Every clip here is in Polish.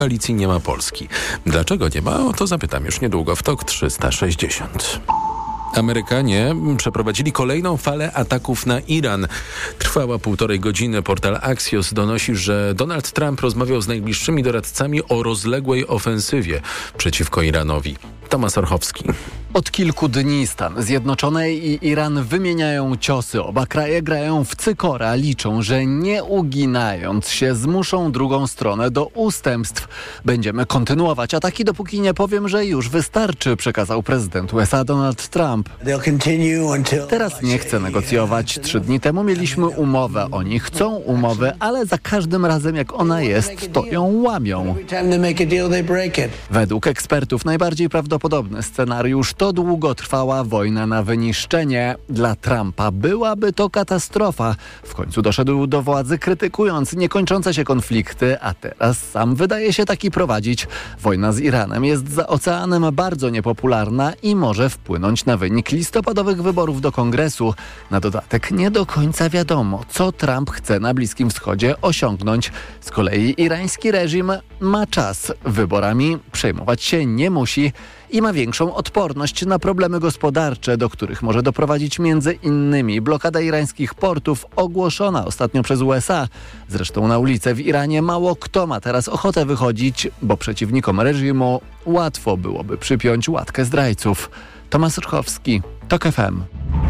koalicji nie ma Polski. Dlaczego nie ma? O to zapytam już niedługo w TOK 360. Amerykanie przeprowadzili kolejną falę ataków na Iran. Trwała 1,5 godziny. Portal Axios donosi, że Donald Trump rozmawiał z najbliższymi doradcami o rozległej ofensywie przeciwko Iranowi. Tomasz Orchowski. Od kilku dni Stany Zjednoczone i Iran wymieniają ciosy. Oba kraje grają w cykora. Liczą, że nie uginając się zmuszą drugą stronę do ustępstw. Będziemy kontynuować ataki, dopóki nie powiem, że już wystarczy, przekazał prezydent USA Donald Trump. Teraz nie chcę negocjować. 3 dni temu mieliśmy umowę. Oni chcą umowy, ale za każdym razem jak ona jest, to ją łamią. Według ekspertów najbardziej prawdopodobny scenariusz to długotrwała wojna na wyniszczenie. Dla Trumpa byłaby to katastrofa. W końcu doszedł do władzy, krytykując niekończące się konflikty, a teraz sam wydaje się taki prowadzić. Wojna z Iranem jest za oceanem bardzo niepopularna i może wpłynąć na wynik listopadowych wyborów do Kongresu. Na dodatek nie do końca wiadomo, co Trump chce na Bliskim Wschodzie osiągnąć. Z kolei irański reżim ma czas. Wyborami przejmować się nie musi i ma większą odporność na problemy gospodarcze, do których może doprowadzić między innymi blokada irańskich portów ogłoszona ostatnio przez USA. Zresztą na ulicę w Iranie mało kto ma teraz ochotę wychodzić, bo przeciwnikom reżimu łatwo byłoby przypiąć łatkę zdrajców. Tomasz Orchowski, TOK FM.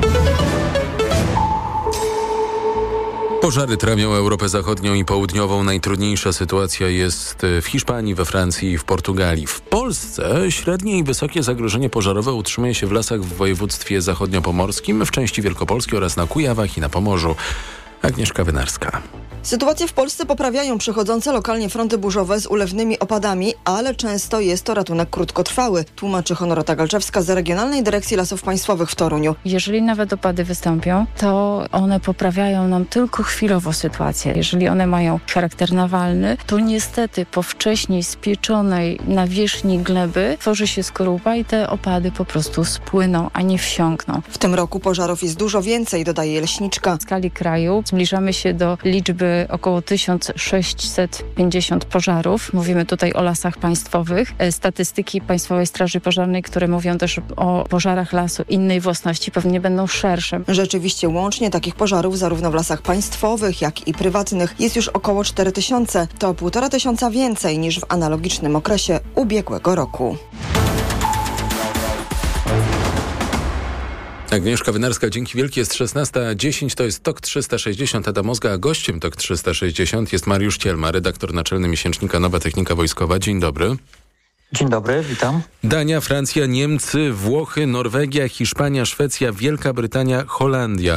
Pożary tramią Europę Zachodnią i Południową. Najtrudniejsza sytuacja jest w Hiszpanii, we Francji i w Portugalii. W Polsce średnie i wysokie zagrożenie pożarowe utrzymuje się w lasach w województwie zachodniopomorskim, w części Wielkopolski oraz na Kujawach i na Pomorzu. Agnieszka Wynarska. Sytuację w Polsce poprawiają przychodzące lokalnie fronty burzowe z ulewnymi opadami, ale często jest to ratunek krótkotrwały, tłumaczy Honorata Galczewska z Regionalnej Dyrekcji Lasów Państwowych w Toruniu. Jeżeli nawet opady wystąpią, to one poprawiają nam tylko chwilowo sytuację. Jeżeli one mają charakter nawalny, to niestety po wcześniej spieczonej nawierzchni gleby tworzy się skorupa i te opady po prostu spłyną, a nie wsiąkną. W tym roku pożarów jest dużo więcej, dodaje leśniczka. W skali kraju zbliżamy się do liczby około 1650 pożarów. Mówimy tutaj o lasach państwowych. Statystyki Państwowej Straży Pożarnej, które mówią też o pożarach lasu innej własności, pewnie będą szersze. Rzeczywiście łącznie takich pożarów zarówno w lasach państwowych, jak i prywatnych jest już około 4000. To 1500 więcej niż w analogicznym okresie ubiegłego roku. Agnieszka Wynarska, dzięki wielkie. Jest 16:10, to jest TOK 360. Adam Ozga, a gościem TOK 360 jest Mariusz Cielma, redaktor naczelny miesięcznika Nowa Technika Wojskowa. Dzień dobry. Dzień dobry, witam. Dania, Francja, Niemcy, Włochy, Norwegia, Hiszpania, Szwecja, Wielka Brytania, Holandia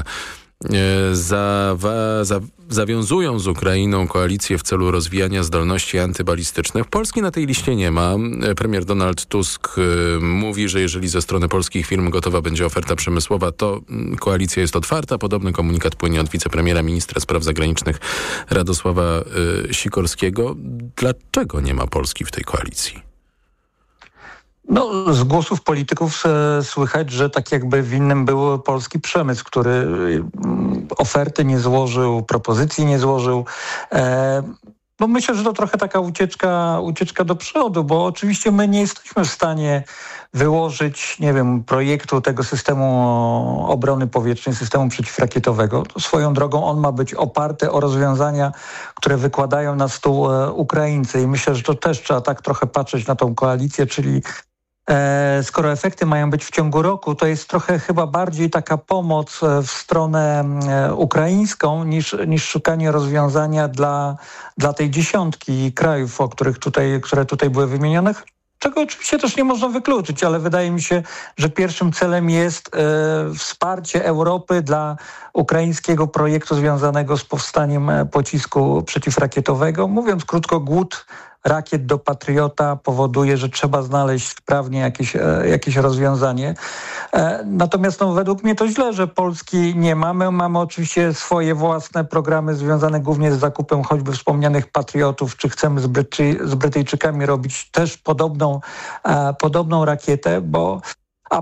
zawiązują z Ukrainą koalicję w celu rozwijania zdolności antybalistycznych. Polski na tej liście nie ma. Premier Donald Tusk mówi, że jeżeli ze strony polskich firm gotowa będzie oferta przemysłowa, to koalicja jest otwarta. Podobny komunikat płynie od wicepremiera, ministra spraw zagranicznych Radosława Sikorskiego. Dlaczego nie ma Polski w tej koalicji? No, z głosów polityków słychać, że tak jakby winnym był polski przemysł, który oferty nie złożył, propozycji nie złożył. No myślę, że to trochę taka ucieczka do przodu, bo oczywiście my nie jesteśmy w stanie wyłożyć, nie wiem, projektu tego systemu obrony powietrznej, systemu przeciwrakietowego. To swoją drogą on ma być oparty o rozwiązania, które wykładają na stół Ukraińcy i myślę, że to też trzeba tak trochę patrzeć na tą koalicję, czyli skoro efekty mają być w ciągu roku, to jest trochę chyba bardziej taka pomoc w stronę ukraińską niż szukanie rozwiązania dla tej dziesiątki krajów, które tutaj były wymienione. Czego oczywiście też nie można wykluczyć, ale wydaje mi się, że pierwszym celem jest wsparcie Europy dla ukraińskiego projektu związanego z powstaniem pocisku przeciwrakietowego. Mówiąc krótko, głód rakiet do Patriota powoduje, że trzeba znaleźć sprawnie jakieś rozwiązanie. Natomiast według mnie to źle, że Polski nie mamy. Mamy oczywiście swoje własne programy związane głównie z zakupem choćby wspomnianych Patriotów, czy chcemy z Brytyjczykami robić też podobną rakietę, bo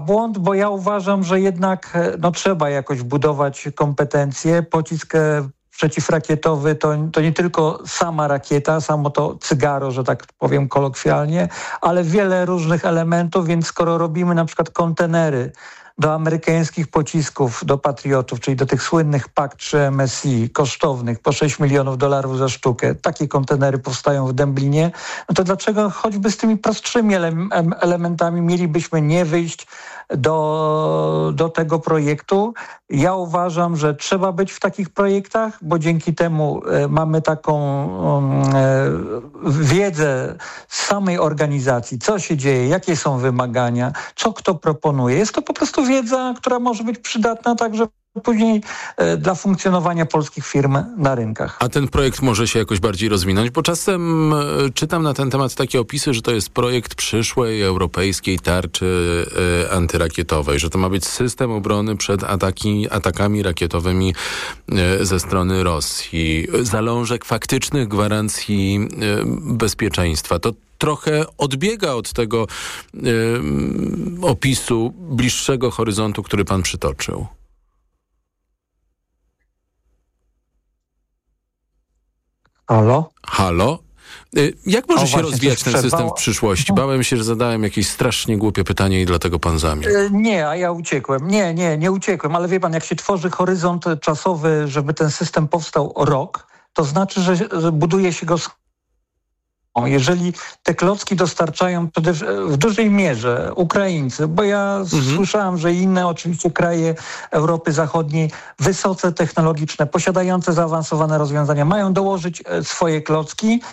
ja uważam, że jednak trzeba jakoś budować kompetencje. Pocisk przeciwrakietowy to nie tylko sama rakieta, samo to cygaro, że tak powiem kolokwialnie, ale wiele różnych elementów, więc skoro robimy na przykład kontenery do amerykańskich pocisków, do Patriotów, czyli do tych słynnych PAC-3 MSI, kosztownych, po $6 milionów za sztukę. Takie kontenery powstają w Dęblinie. No to dlaczego choćby z tymi prostszymi elementami mielibyśmy nie wyjść do tego projektu? Ja uważam, że trzeba być w takich projektach, bo dzięki temu mamy taką wiedzę z samej organizacji, co się dzieje, jakie są wymagania, co kto proponuje. Jest to po prostu wiedza, która może być przydatna także później dla funkcjonowania polskich firm na rynkach. A ten projekt może się jakoś bardziej rozwinąć? Bo czasem czytam na ten temat takie opisy, że to jest projekt przyszłej europejskiej tarczy antyrakietowej, że to ma być system obrony przed atakami rakietowymi ze strony Rosji. Zalążek faktycznych gwarancji bezpieczeństwa. To trochę odbiega od tego opisu bliższego horyzontu, który pan przytoczył. Halo? Jak może się rozwijać ten system w przyszłości? Bałem się, że zadałem jakieś strasznie głupie pytanie i dlatego pan zamilkł. Nie, a ja uciekłem. Nie uciekłem, ale wie pan, jak się tworzy horyzont czasowy, żeby ten system powstał rok, to znaczy, że buduje się go. Jeżeli te klocki dostarczają w dużej mierze Ukraińcy, bo ja słyszałam, że inne oczywiście kraje Europy Zachodniej wysoce technologiczne, posiadające zaawansowane rozwiązania mają dołożyć swoje klocki,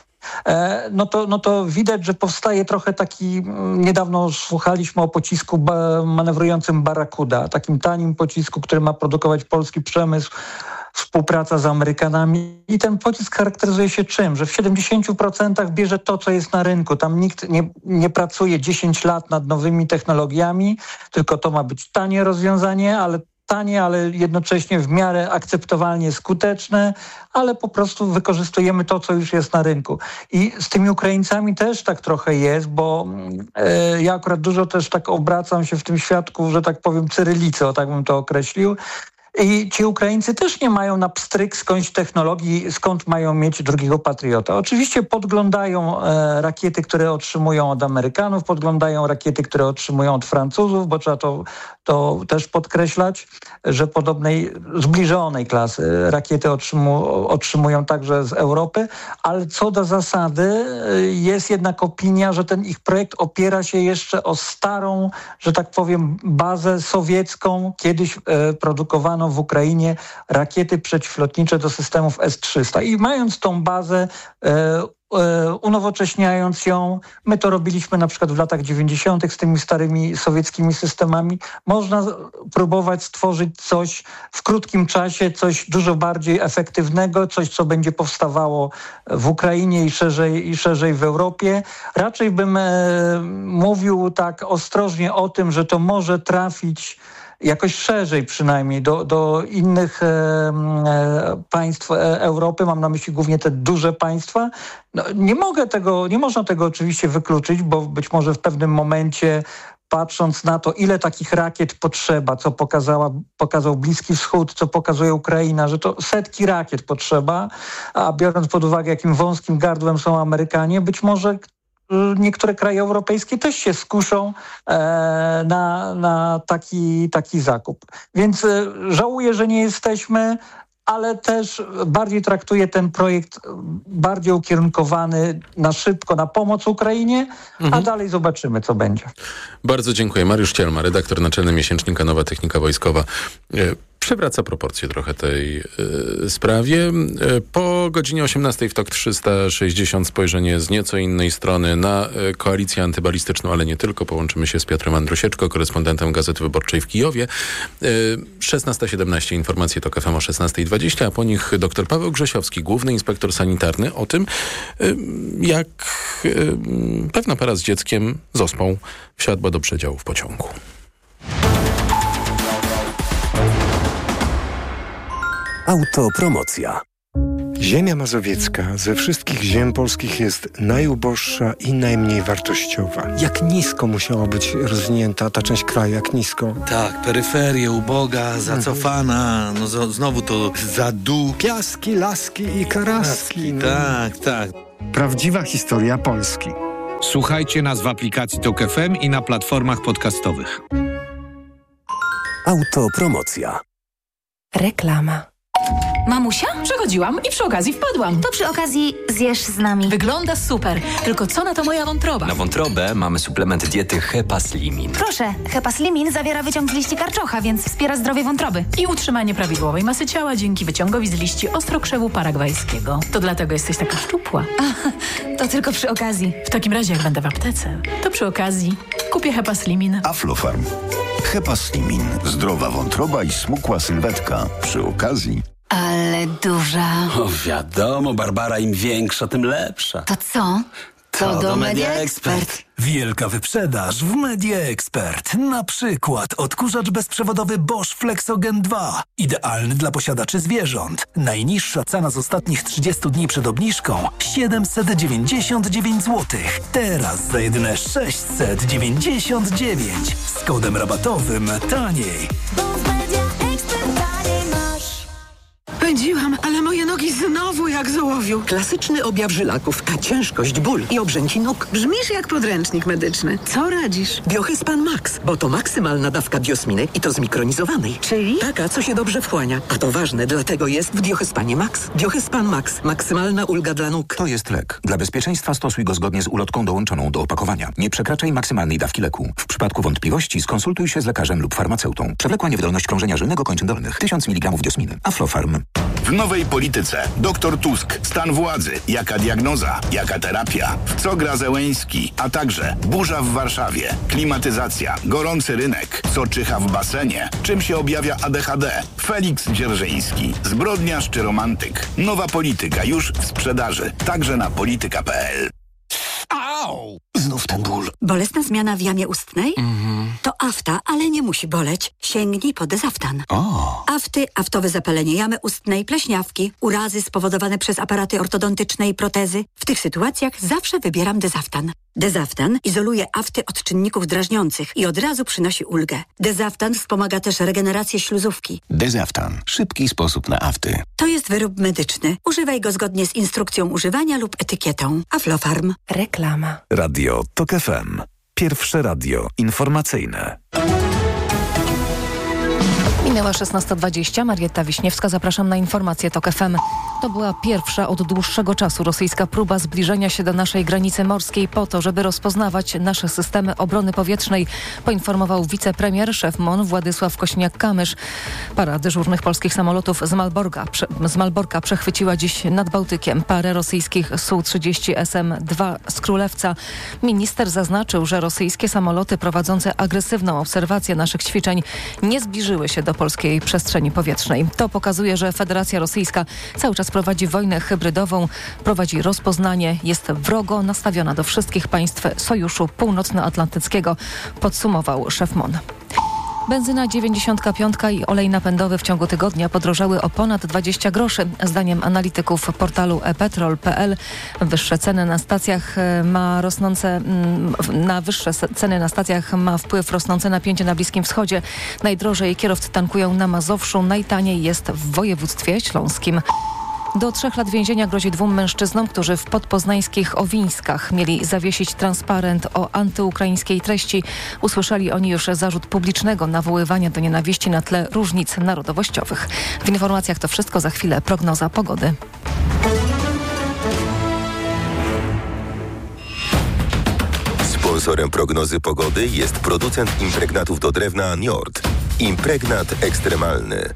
no to widać, że powstaje trochę taki, niedawno słuchaliśmy o pocisku manewrującym Barracuda, takim tanim pocisku, który ma produkować polski przemysł, współpraca z Amerykanami i ten pocisk charakteryzuje się czym? Że w 70% bierze to, co jest na rynku. Tam nikt nie pracuje 10 lat nad nowymi technologiami, tylko to ma być tanie rozwiązanie, ale jednocześnie w miarę akceptowalnie skuteczne, ale po prostu wykorzystujemy to, co już jest na rynku. I z tymi Ukraińcami też tak trochę jest, bo ja akurat dużo też tak obracam się w tym świadku, że tak powiem, cyrylicy, o tak bym to określił. I ci Ukraińcy też nie mają na pstryk skądś technologii, skąd mają mieć drugiego Patriota. Oczywiście podglądają rakiety, które otrzymują od Amerykanów, podglądają rakiety, które otrzymują od Francuzów, bo trzeba to też podkreślać, że podobnej, zbliżonej klasy rakiety otrzymują także z Europy, ale co do zasady jest jednak opinia, że ten ich projekt opiera się jeszcze o starą, że tak powiem, bazę sowiecką, kiedyś produkowano w Ukrainie rakiety przeciwlotnicze do systemów S-300 i mając tą bazę, unowocześniając ją, my to robiliśmy na przykład w latach 90. z tymi starymi sowieckimi systemami, można próbować stworzyć coś w krótkim czasie, coś dużo bardziej efektywnego, coś, co będzie powstawało w Ukrainie i szerzej w Europie. Raczej bym mówił tak ostrożnie o tym, że to może trafić jakoś szerzej przynajmniej do innych państw Europy, mam na myśli głównie te duże państwa. No, nie można tego oczywiście wykluczyć, bo być może w pewnym momencie, patrząc na to, ile takich rakiet potrzeba, co pokazał Bliski Wschód, co pokazuje Ukraina, że to setki rakiet potrzeba, a biorąc pod uwagę, jakim wąskim gardłem są Amerykanie, być może niektóre kraje europejskie też się skuszą na taki zakup. Więc żałuję, że nie jesteśmy, ale też bardziej traktuję ten projekt bardziej ukierunkowany na szybko, na pomoc Ukrainie, a dalej zobaczymy, co będzie. Bardzo dziękuję. Mariusz Cielma, redaktor naczelny miesięcznika Nowa Technika Wojskowa. Przywraca proporcje trochę tej sprawie. Po godzinie 18 w TOK 360 spojrzenie z nieco innej strony na koalicję antybalistyczną, ale nie tylko. Połączymy się z Piotrem Andrusieczko, korespondentem Gazety Wyborczej w Kijowie. 16:17 informacje TOK FM o 16:20, a po nich dr Paweł Grzesiowski, główny inspektor sanitarny, o tym, jak pewna para z dzieckiem, z ospą, wsiadła do przedziału w pociągu. Autopromocja. Ziemia mazowiecka ze wszystkich ziem polskich jest najuboższa i najmniej wartościowa. Jak nisko musiała być rozwinięta ta część kraju, jak nisko? Tak, peryferia uboga, zacofana, znowu to zadół. Piaski, laski i karaski. Tak. Prawdziwa historia Polski. Słuchajcie nas w aplikacji TOK FM i na platformach podcastowych. Autopromocja. Reklama. Mamusia? Przechodziłam i przy okazji wpadłam. To przy okazji zjesz z nami. Wygląda super, tylko co na to moja wątroba? Na wątrobę mamy suplement diety Hepaslimin. Proszę, Hepaslimin zawiera wyciąg z liści karczocha, więc wspiera zdrowie wątroby. I utrzymanie prawidłowej masy ciała dzięki wyciągowi z liści ostrokrzewu paragwajskiego. To dlatego jesteś taka szczupła. To tylko przy okazji. W takim razie jak będę w aptece, to przy okazji kupię Hepaslimin. Aflofarm. Hepaslimin. Zdrowa wątroba i smukła sylwetka. Przy okazji. Ale duża. O, wiadomo, Barbara, im większa, tym lepsza. To co? To do Media Expert. Wielka wyprzedaż w Media Expert. Na przykład odkurzacz bezprzewodowy Bosch Flexogen 2. Idealny dla posiadaczy zwierząt. Najniższa cena z ostatnich 30 dni przed obniżką 799 zł. Teraz za jedyne 699. Z kodem rabatowym taniej. Pędziłam, ale moje nogi znowu jak z ołowiu. Klasyczny objaw żylaków, a ciężkość, ból i obrzęki nóg. Brzmisz jak podręcznik medyczny. Co radzisz? Biohyspan Max, bo to maksymalna dawka biosminy i to zmikronizowanej. Czyli? Taka, co się dobrze wchłania. A to ważne, dlatego jest w Biohyspanie Max. Biohyspan Max. Maksymalna ulga dla nóg. To jest lek. Dla bezpieczeństwa stosuj go zgodnie z ulotką dołączoną do opakowania. Nie przekraczaj maksymalnej dawki leku. W przypadku wątpliwości skonsultuj się z lekarzem lub farmaceutą. Przewlekła niewydolność krążenia żylnego kończyn dolnych. 1000 mg diosminy. Aflofarm. W nowej polityce dr Tusk, stan władzy, jaka diagnoza, jaka terapia, w co gra Zełenski, a także burza w Warszawie, klimatyzacja, gorący rynek, co czyha w basenie, czym się objawia ADHD, Felix Dzierżyński, zbrodniarz czy romantyk. Nowa polityka już w sprzedaży, także na polityka.pl. Au! Znów ten ból. Bolesna zmiana w jamie ustnej? To afta, ale nie musi boleć. Sięgnij po Dezaftan. Afty, aftowe zapalenie jamy ustnej, pleśniawki, urazy spowodowane przez aparaty ortodontyczne i protezy. W tych sytuacjach zawsze wybieram Dezaftan. Dezaftan izoluje afty od czynników drażniących i od razu przynosi ulgę. Dezaftan wspomaga też regenerację śluzówki. Dezaftan. Szybki sposób na afty. To jest wyrób medyczny. Używaj go zgodnie z instrukcją używania lub etykietą. Aflofarm. Reklama. Radio TOK FM. Pierwsze radio informacyjne. Minęła 16:20. Marietta Wiśniewska, zapraszam na informację TOK FM. To była pierwsza od dłuższego czasu rosyjska próba zbliżenia się do naszej granicy morskiej po to, żeby rozpoznawać nasze systemy obrony powietrznej, poinformował wicepremier, szef MON Władysław Kośniak-Kamysz. Para dyżurnych polskich samolotów z Malborka przechwyciła dziś nad Bałtykiem parę rosyjskich Su-30 SM-2 z Królewca. Minister zaznaczył, że rosyjskie samoloty prowadzące agresywną obserwację naszych ćwiczeń nie zbliżyły się do polskiej przestrzeni powietrznej. To pokazuje, że Federacja Rosyjska cały czas prowadzi wojnę hybrydową, prowadzi rozpoznanie, jest wrogo nastawiona do wszystkich państw Sojuszu Północnoatlantyckiego, podsumował szef MON. Benzyna 95 i olej napędowy w ciągu tygodnia podrożały o ponad 20 groszy. Zdaniem analityków portalu ePetrol.pl wyższe ceny na stacjach ma wpływ rosnące napięcie na Bliskim Wschodzie. Najdrożej kierowcy tankują na Mazowszu, najtaniej jest w województwie śląskim. Do 3 lat więzienia grozi 2 mężczyznom, którzy w podpoznańskich Owińskach mieli zawiesić transparent o antyukraińskiej treści. Usłyszeli oni już zarzut publicznego nawoływania do nienawiści na tle różnic narodowościowych. W informacjach to wszystko, za chwilę prognoza pogody. Sponsorem prognozy pogody jest producent impregnatów do drewna Njord. Impregnat ekstremalny.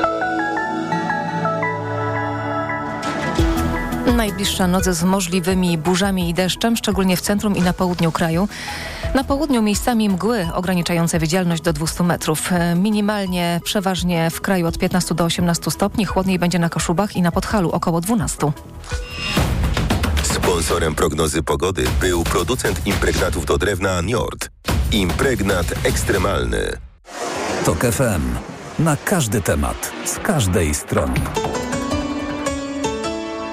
Najbliższa noc z możliwymi burzami i deszczem, szczególnie w centrum i na południu kraju. Na południu miejscami mgły ograniczające widzialność do 200 metrów. Minimalnie przeważnie w kraju od 15 do 18 stopni. Chłodniej będzie na Kaszubach i na Podhalu około 12. Sponsorem prognozy pogody był producent impregnatów do drewna Njord. Impregnat ekstremalny. TOK FM. Na każdy temat, z każdej strony.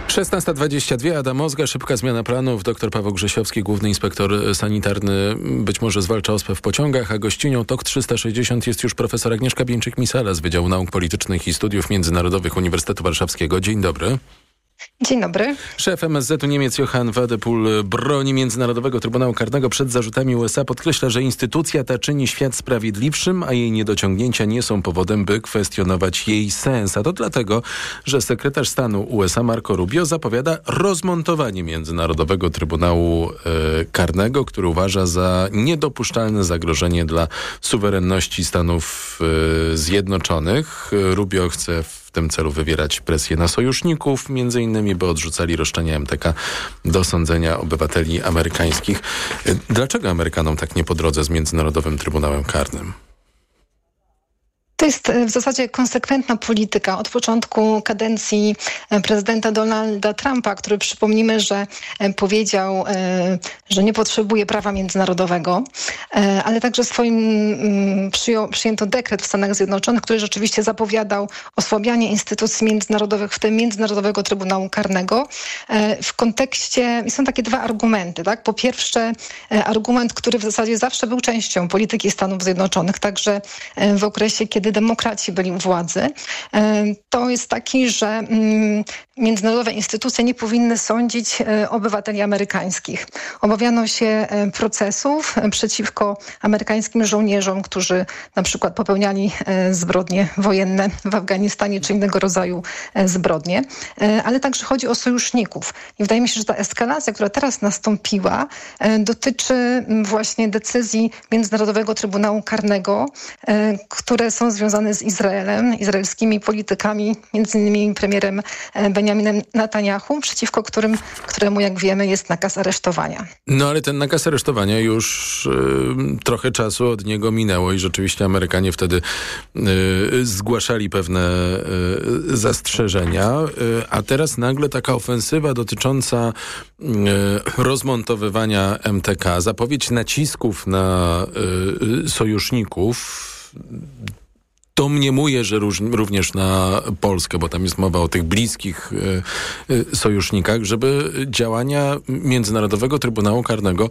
16:22, Adam Ozga, szybka zmiana planów. Dr Paweł Grzesiowski, główny inspektor sanitarny, być może zwalcza ospę w pociągach, a gościnią TOK 360 jest już profesor Agnieszka Bieńczyk-Misala z Wydziału Nauk Politycznych i Studiów Międzynarodowych Uniwersytetu Warszawskiego. Dzień dobry. Dzień dobry. Szef MSZ-u Niemiec Johann Wadepool broni Międzynarodowego Trybunału Karnego przed zarzutami USA. Podkreśla, że instytucja ta czyni świat sprawiedliwszym, a jej niedociągnięcia nie są powodem, by kwestionować jej sens. A to dlatego, że sekretarz stanu USA Marco Rubio zapowiada rozmontowanie Międzynarodowego Trybunału Karnego, który uważa za niedopuszczalne zagrożenie dla suwerenności Stanów Zjednoczonych. Rubio chce w tym celu wywierać presję na sojuszników, między innymi, by odrzucali roszczenia MTK do sądzenia obywateli amerykańskich. Dlaczego Amerykanom tak nie po drodze z Międzynarodowym Trybunałem Karnym? To jest w zasadzie konsekwentna polityka od początku kadencji prezydenta Donalda Trumpa, który, przypomnijmy, że powiedział, że nie potrzebuje prawa międzynarodowego, ale także przyjęto dekret w Stanach Zjednoczonych, który rzeczywiście zapowiadał osłabianie instytucji międzynarodowych, w tym Międzynarodowego Trybunału Karnego. W kontekście, są takie dwa argumenty. Tak? Po pierwsze, argument, który w zasadzie zawsze był częścią polityki Stanów Zjednoczonych, także w okresie, kiedy demokraci byli u władzy, to jest taki, że międzynarodowe instytucje nie powinny sądzić obywateli amerykańskich. Obawiano się procesów przeciwko amerykańskim żołnierzom, którzy na przykład popełniali zbrodnie wojenne w Afganistanie czy innego rodzaju zbrodnie, ale także chodzi o sojuszników. I wydaje mi się, że ta eskalacja, która teraz nastąpiła, dotyczy właśnie decyzji Międzynarodowego Trybunału Karnego, które są związane z Izraelem, izraelskimi politykami, między innymi premierem Benjaminem Netanyahu, przeciwko któremu, jak wiemy, jest nakaz aresztowania. No ale ten nakaz aresztowania już trochę czasu od niego minęło i rzeczywiście Amerykanie wtedy zgłaszali pewne zastrzeżenia, a teraz nagle taka ofensywa dotycząca rozmontowywania MTK, zapowiedź nacisków na sojuszników, domniemuję, że również na Polskę, bo tam jest mowa o tych bliskich sojusznikach, żeby działania Międzynarodowego Trybunału Karnego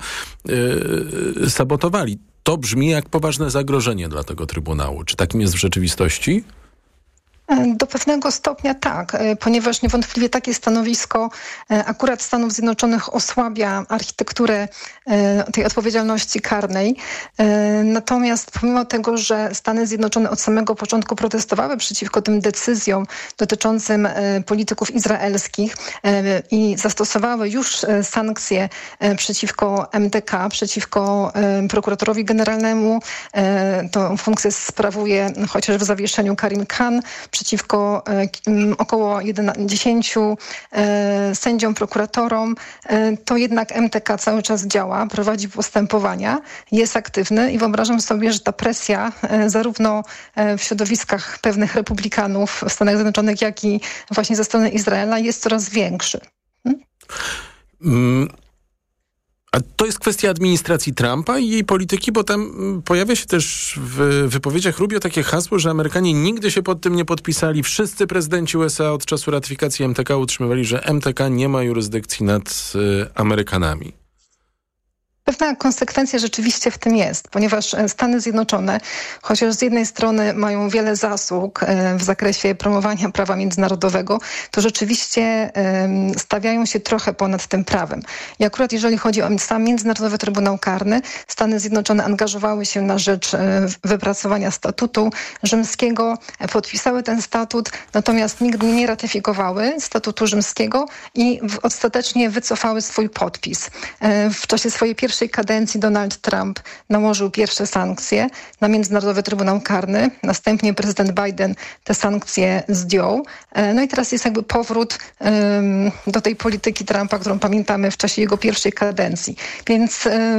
sabotowali. To brzmi jak poważne zagrożenie dla tego Trybunału. Czy takim jest w rzeczywistości? Do pewnego stopnia tak, ponieważ niewątpliwie takie stanowisko akurat Stanów Zjednoczonych osłabia architekturę tej odpowiedzialności karnej. Natomiast pomimo tego, że Stany Zjednoczone od samego początku protestowały przeciwko tym decyzjom dotyczącym polityków izraelskich i zastosowały już sankcje przeciwko MTK, przeciwko prokuratorowi generalnemu, tą funkcję sprawuje chociażby w zawieszeniu Karim Khan, przeciwko około 10 sędziom, prokuratorom, to jednak MTK cały czas działa, prowadzi postępowania, jest aktywny i wyobrażam sobie, że ta presja zarówno w środowiskach pewnych republikanów w Stanach Zjednoczonych, jak i właśnie ze strony Izraela jest coraz większy. A to jest kwestia administracji Trumpa i jej polityki, bo tam pojawia się też w wypowiedziach Rubio takie hasło, że Amerykanie nigdy się pod tym nie podpisali. Wszyscy prezydenci USA od czasu ratyfikacji MTK utrzymywali, że MTK nie ma jurysdykcji nad Amerykanami. Pewna konsekwencja rzeczywiście w tym jest, ponieważ Stany Zjednoczone, chociaż z jednej strony mają wiele zasług w zakresie promowania prawa międzynarodowego, to rzeczywiście stawiają się trochę ponad tym prawem. I akurat jeżeli chodzi o sam Międzynarodowy Trybunał Karny, Stany Zjednoczone angażowały się na rzecz wypracowania statutu rzymskiego, podpisały ten statut, natomiast nigdy nie ratyfikowały statutu rzymskiego i ostatecznie wycofały swój podpis. W czasie swojej pierwszej kadencji Donald Trump nałożył pierwsze sankcje na Międzynarodowy Trybunał Karny. Następnie prezydent Biden te sankcje zdjął. No i teraz jest jakby powrót do tej polityki Trumpa, którą pamiętamy w czasie jego pierwszej kadencji. Więc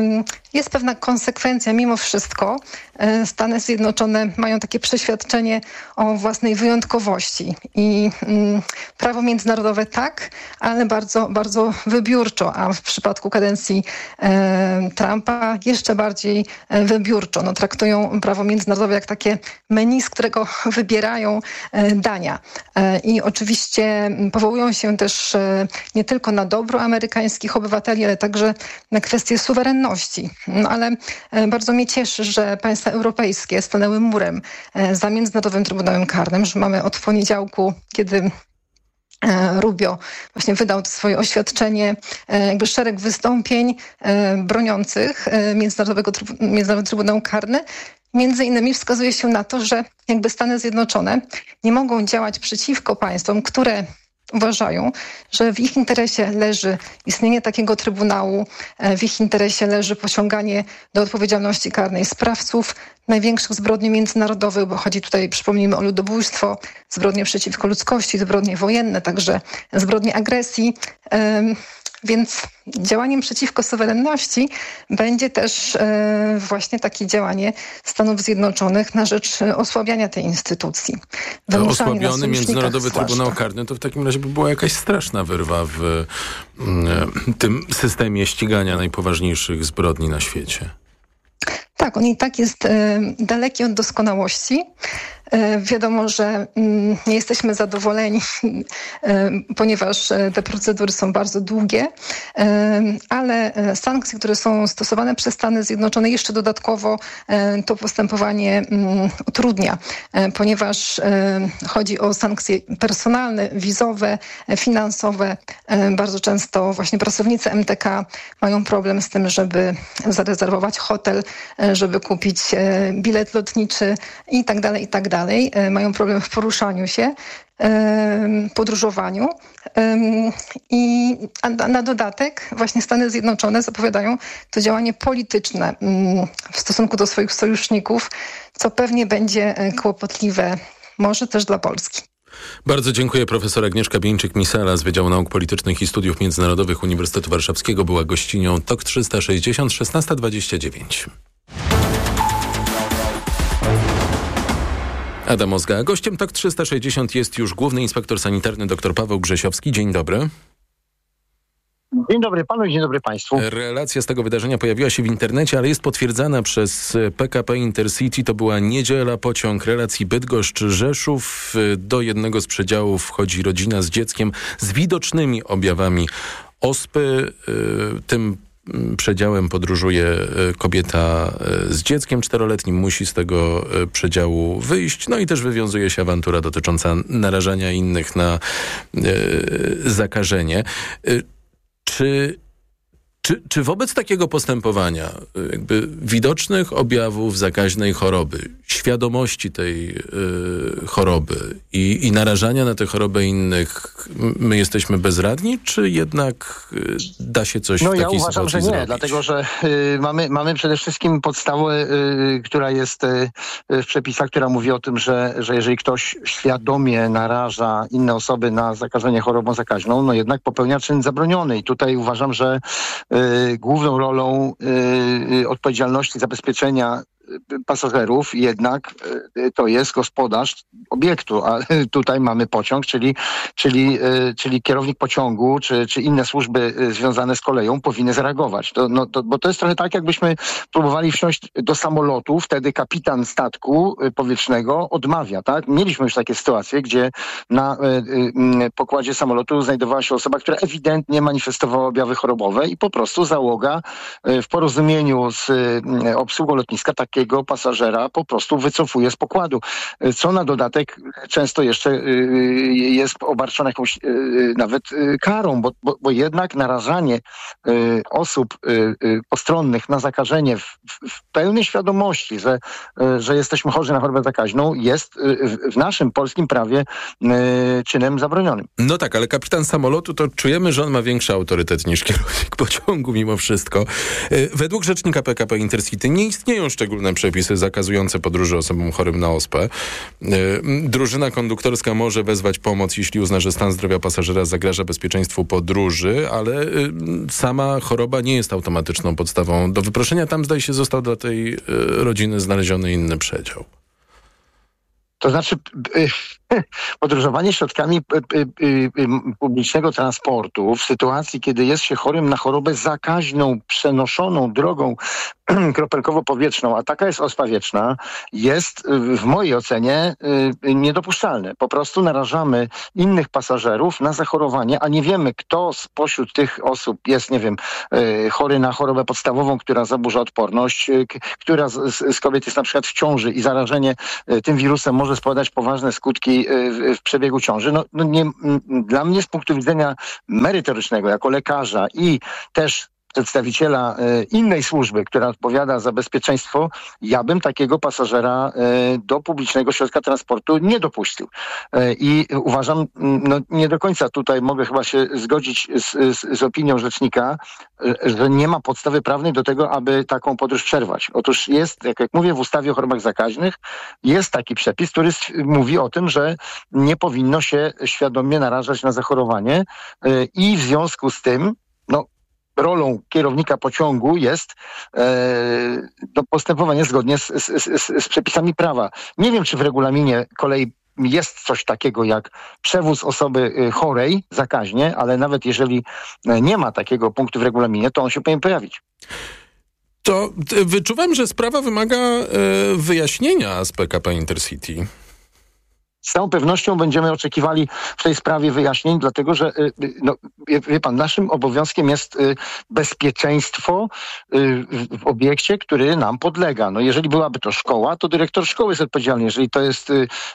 jest pewna konsekwencja mimo wszystko. Stany Zjednoczone mają takie przeświadczenie o własnej wyjątkowości i prawo międzynarodowe tak, ale bardzo, bardzo wybiórczo, a w przypadku kadencji Trumpa jeszcze bardziej wybiórczo. No, traktują prawo międzynarodowe jak takie menu, z którego wybierają dania. I oczywiście powołują się też nie tylko na dobro amerykańskich obywateli, ale także na kwestię suwerenności. No, ale bardzo mnie cieszy, że państwa europejskie stanęły murem za Międzynarodowym Trybunałem Karnym, że mamy od poniedziałku, kiedy Rubio właśnie wydał swoje oświadczenie, jakby szereg wystąpień broniących Międzynarodowy Trybunał Karny. Między innymi wskazuje się na to, że jakby Stany Zjednoczone nie mogą działać przeciwko państwom, które uważają, że w ich interesie leży istnienie takiego trybunału, w ich interesie leży pociąganie do odpowiedzialności karnej sprawców największych zbrodni międzynarodowych, bo chodzi tutaj, przypomnijmy, o ludobójstwo, zbrodnie przeciwko ludzkości, zbrodnie wojenne, także zbrodnie agresji. Więc działaniem przeciwko suwerenności będzie też właśnie takie działanie Stanów Zjednoczonych na rzecz osłabiania tej instytucji. Osłabiony Międzynarodowy Trybunał Karny to w takim razie by była jakaś straszna wyrwa w tym systemie ścigania najpoważniejszych zbrodni na świecie. Tak, on i tak jest daleki od doskonałości. Wiadomo, że nie jesteśmy zadowoleni, ponieważ te procedury są bardzo długie, ale sankcje, które są stosowane przez Stany Zjednoczone, jeszcze dodatkowo to postępowanie utrudnia, ponieważ chodzi o sankcje personalne, wizowe, finansowe. Bardzo często właśnie pracownicy MTK mają problem z tym, żeby zarezerwować hotel, żeby kupić bilet lotniczy i tak dalej, i tak dalej. Mają problem w poruszaniu się, podróżowaniu i na dodatek właśnie Stany Zjednoczone zapowiadają to działanie polityczne w stosunku do swoich sojuszników, co pewnie będzie kłopotliwe może też dla Polski. Bardzo dziękuję. Profesor Agnieszka Bieńczyk-Misala z Wydziału Nauk Politycznych i Studiów Międzynarodowych Uniwersytetu Warszawskiego była gościnią TOK 360, 16:29. Adam Ozga. Gościem TOK 360 jest już główny inspektor sanitarny dr Paweł Grzesiowski. Dzień dobry. Dzień dobry panu i dzień dobry państwu. Relacja z tego wydarzenia pojawiła się w internecie, ale jest potwierdzana przez PKP Intercity. To była niedziela, pociąg relacji Bydgoszcz-Rzeszów. Do jednego z przedziałów wchodzi rodzina z dzieckiem z widocznymi objawami ospy. Tym przedziałem podróżuje kobieta z dzieckiem 4-letnim, musi z tego przedziału wyjść. No i też wywiązuje się awantura dotycząca narażania innych na zakażenie. Czy wobec takiego postępowania, jakby widocznych objawów zakaźnej choroby, świadomości tej choroby i narażania na tę chorobę innych, my jesteśmy bezradni, czy jednak da się coś w takiej sytuacji zrobić? No ja uważam, że nie, dlatego że mamy przede wszystkim podstawę, która jest w przepisach, która mówi o tym, że jeżeli ktoś świadomie naraża inne osoby na zakażenie chorobą zakaźną, no jednak popełnia czyn zabroniony. I tutaj uważam, że główną rolą odpowiedzialności zabezpieczenia pasażerów jednak to jest gospodarz obiektu, a tutaj mamy pociąg, czyli kierownik pociągu, czy inne służby związane z koleją powinny zareagować. Bo to jest trochę tak, jakbyśmy próbowali wsiąść do samolotu, wtedy kapitan statku powietrznego odmawia, tak? Mieliśmy już takie sytuacje, gdzie na pokładzie samolotu znajdowała się osoba, która ewidentnie manifestowała objawy chorobowe i po prostu załoga w porozumieniu z obsługą lotniska takiego pasażera po prostu wycofuje z pokładu. Co na dodatek często jeszcze jest obarczone jakąś nawet karą, bo jednak narażanie osób postronnych na zakażenie w pełnej świadomości, że jesteśmy chorzy na chorobę zakaźną, jest w naszym polskim prawie czynem zabronionym. No tak, ale kapitan samolotu to czujemy, że on ma większy autorytet niż kierownik pociągu mimo wszystko. Według rzecznika PKP Intercity nie istnieją szczególne przepisy zakazujące podróży osobom chorym na ospę. Drużyna konduktorska może wezwać pomoc, jeśli uzna, że stan zdrowia pasażera zagraża bezpieczeństwu podróży, ale sama choroba nie jest automatyczną podstawą do wyproszenia. Tam, zdaje się, został dla tej rodziny znaleziony inny przedział. To znaczy podróżowanie środkami publicznego transportu w sytuacji, kiedy jest się chorym na chorobę zakaźną, przenoszoną drogą kropelkowo-powietrzną, a taka jest ospa wietrzna, jest w mojej ocenie niedopuszczalne. Po prostu narażamy innych pasażerów na zachorowanie, a nie wiemy, kto spośród tych osób jest, nie wiem, chory na chorobę podstawową, która zaburza odporność, która z kobiet jest na przykład w ciąży i zarażenie tym wirusem może spowodować poważne skutki w przebiegu ciąży. Dla mnie z punktu widzenia merytorycznego, jako lekarza i też przedstawiciela innej służby, która odpowiada za bezpieczeństwo, ja bym takiego pasażera do publicznego środka transportu nie dopuścił. I uważam, nie do końca tutaj mogę chyba się zgodzić z opinią rzecznika, że nie ma podstawy prawnej do tego, aby taką podróż przerwać. Otóż jest, jak mówię, w ustawie o chorobach zakaźnych jest taki przepis, który mówi o tym, że nie powinno się świadomie narażać na zachorowanie i w związku z tym rolą kierownika pociągu jest postępowanie zgodnie z przepisami prawa. Nie wiem, czy w regulaminie kolei jest coś takiego jak przewóz osoby chorej zakaźnie, ale nawet jeżeli nie ma takiego punktu w regulaminie, to on się powinien pojawić. To wyczuwam, że sprawa wymaga wyjaśnienia z PKP Intercity. Z całą pewnością będziemy oczekiwali w tej sprawie wyjaśnień, dlatego że, wie pan, naszym obowiązkiem jest bezpieczeństwo w obiekcie, który nam podlega. Jeżeli byłaby to szkoła, to dyrektor szkoły jest odpowiedzialny. Jeżeli to jest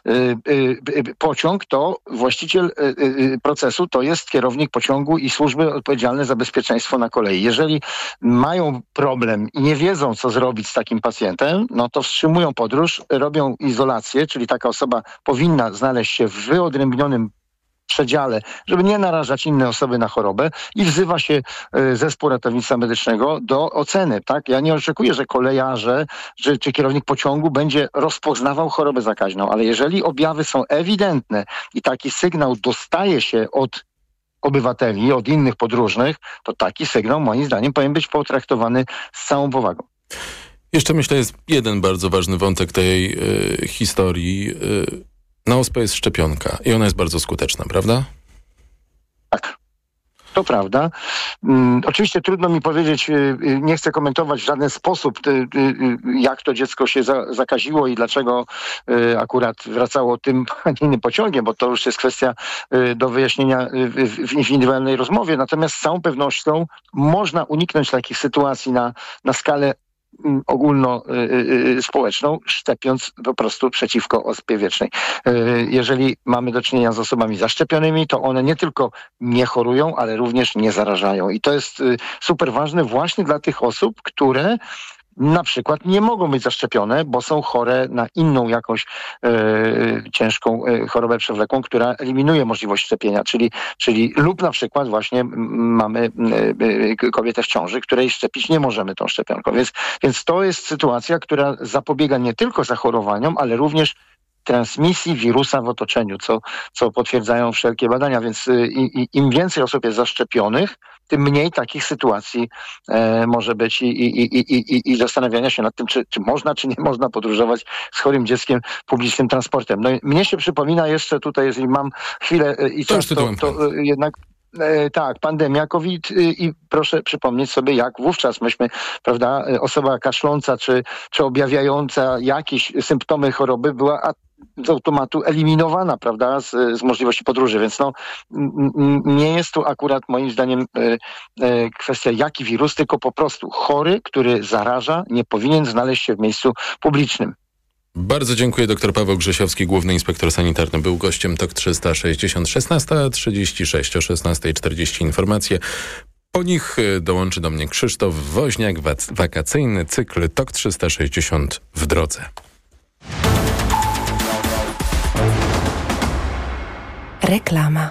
pociąg, to właściciel procesu to jest kierownik pociągu i służby odpowiedzialne za bezpieczeństwo na kolei. Jeżeli mają problem i nie wiedzą, co zrobić z takim pacjentem, to wstrzymują podróż, robią izolację, czyli taka osoba powinna znaleźć się w wyodrębnionym przedziale, żeby nie narażać innej osoby na chorobę i wzywa się zespół ratownictwa medycznego do oceny. Tak? Ja nie oczekuję, że kolejarze czy kierownik pociągu będzie rozpoznawał chorobę zakaźną, ale jeżeli objawy są ewidentne i taki sygnał dostaje się od obywateli, od innych podróżnych, to taki sygnał moim zdaniem powinien być potraktowany z całą powagą. Jeszcze myślę, jest jeden bardzo ważny wątek tej historii. Na ospę jest szczepionka i ona jest bardzo skuteczna, prawda? Tak. To prawda. Oczywiście trudno mi powiedzieć, nie chcę komentować w żaden sposób, jak to dziecko się zakaziło i dlaczego akurat wracało tym, a nie innym pociągiem, bo to już jest kwestia do wyjaśnienia w indywidualnej rozmowie. Natomiast z całą pewnością można uniknąć takich sytuacji na skalę ogólnospołeczną, szczepiąc po prostu przeciwko ospie wiecznej. Jeżeli mamy do czynienia z osobami zaszczepionymi, to one nie tylko nie chorują, ale również nie zarażają. I to jest super ważne właśnie dla tych osób, które na przykład nie mogą być zaszczepione, bo są chore na inną jakąś ciężką chorobę przewlekłą, która eliminuje możliwość szczepienia, czyli lub na przykład właśnie mamy kobietę w ciąży, której szczepić nie możemy tą szczepionką. Więc to jest sytuacja, która zapobiega nie tylko zachorowaniom, ale również transmisji wirusa w otoczeniu, co potwierdzają wszelkie badania, więc im więcej osób jest zaszczepionych, tym mniej takich sytuacji może być i zastanawiania się nad tym, czy można, czy nie można podróżować z chorym dzieckiem publicznym transportem. Mnie się przypomina jeszcze tutaj, jeżeli mam chwilę i czas, to jednak tak, pandemia COVID i proszę przypomnieć sobie, jak wówczas myśmy, prawda, osoba kaszląca czy objawiająca jakieś symptomy choroby była z automatu eliminowana, prawda, z możliwości podróży, więc nie jest tu akurat moim zdaniem kwestia jaki wirus, tylko po prostu chory, który zaraża, nie powinien znaleźć się w miejscu publicznym. Bardzo dziękuję. Dr Paweł Grzesiowski, główny inspektor sanitarny, był gościem TOK 360, 16:36, o 16:40 informacje. Po nich dołączy do mnie Krzysztof Woźniak, wakacyjny cykl TOK 360 w drodze. Reklama.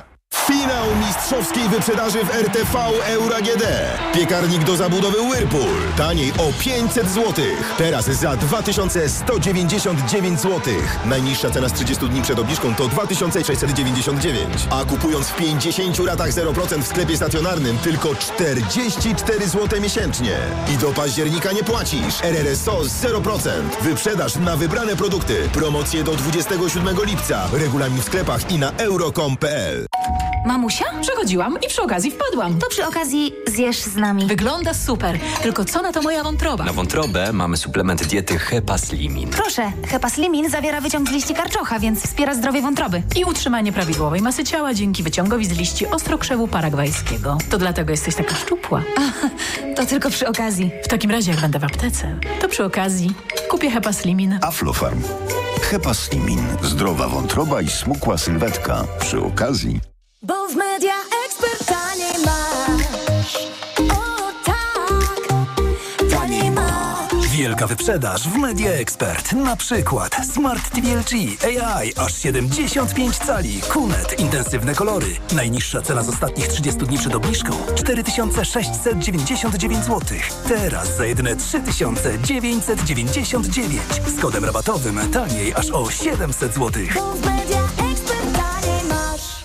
Finał mistrzowskiej wyprzedaży w RTV Euro AGD. Piekarnik do zabudowy Whirlpool. Taniej o 500 zł. Teraz za 2199 zł. Najniższa cena z 30 dni przed obniżką to 2699. A kupując w 50 ratach 0% w sklepie stacjonarnym tylko 44 zł miesięcznie. I do października nie płacisz. RRSO 0%. Wyprzedaż na wybrane produkty. Promocje do 27 lipca. Regulamin w sklepach i na euro.com.pl. Mamusia? Przechodziłam i przy okazji wpadłam. To przy okazji zjesz z nami. Wygląda super. Tylko co na to moja wątroba? Na wątrobę mamy suplement diety Hepaslimin. Proszę, Hepaslimin zawiera wyciąg z liści karczocha, więc wspiera zdrowie wątroby. I utrzymanie prawidłowej masy ciała dzięki wyciągowi z liści ostrokrzewu paragwajskiego. To dlatego jesteś taka szczupła. To tylko przy okazji. W takim razie, jak będę w aptece, to przy okazji kupię Hepaslimin. Aflofarm. Hepaslimin. Zdrowa wątroba i smukła sylwetka. Przy okazji. Bo w Media Expert taniej masz. O tak, taniej masz. Wielka wyprzedaż w Media Expert. Na przykład Smart TV LG AI aż 75 cali. QNET intensywne kolory. Najniższa cena z ostatnich 30 dni przed obniżką 4699 zł. Teraz za jedyne 3999. Z kodem rabatowym taniej aż o 700 zł. Bo w Media Expert taniej masz.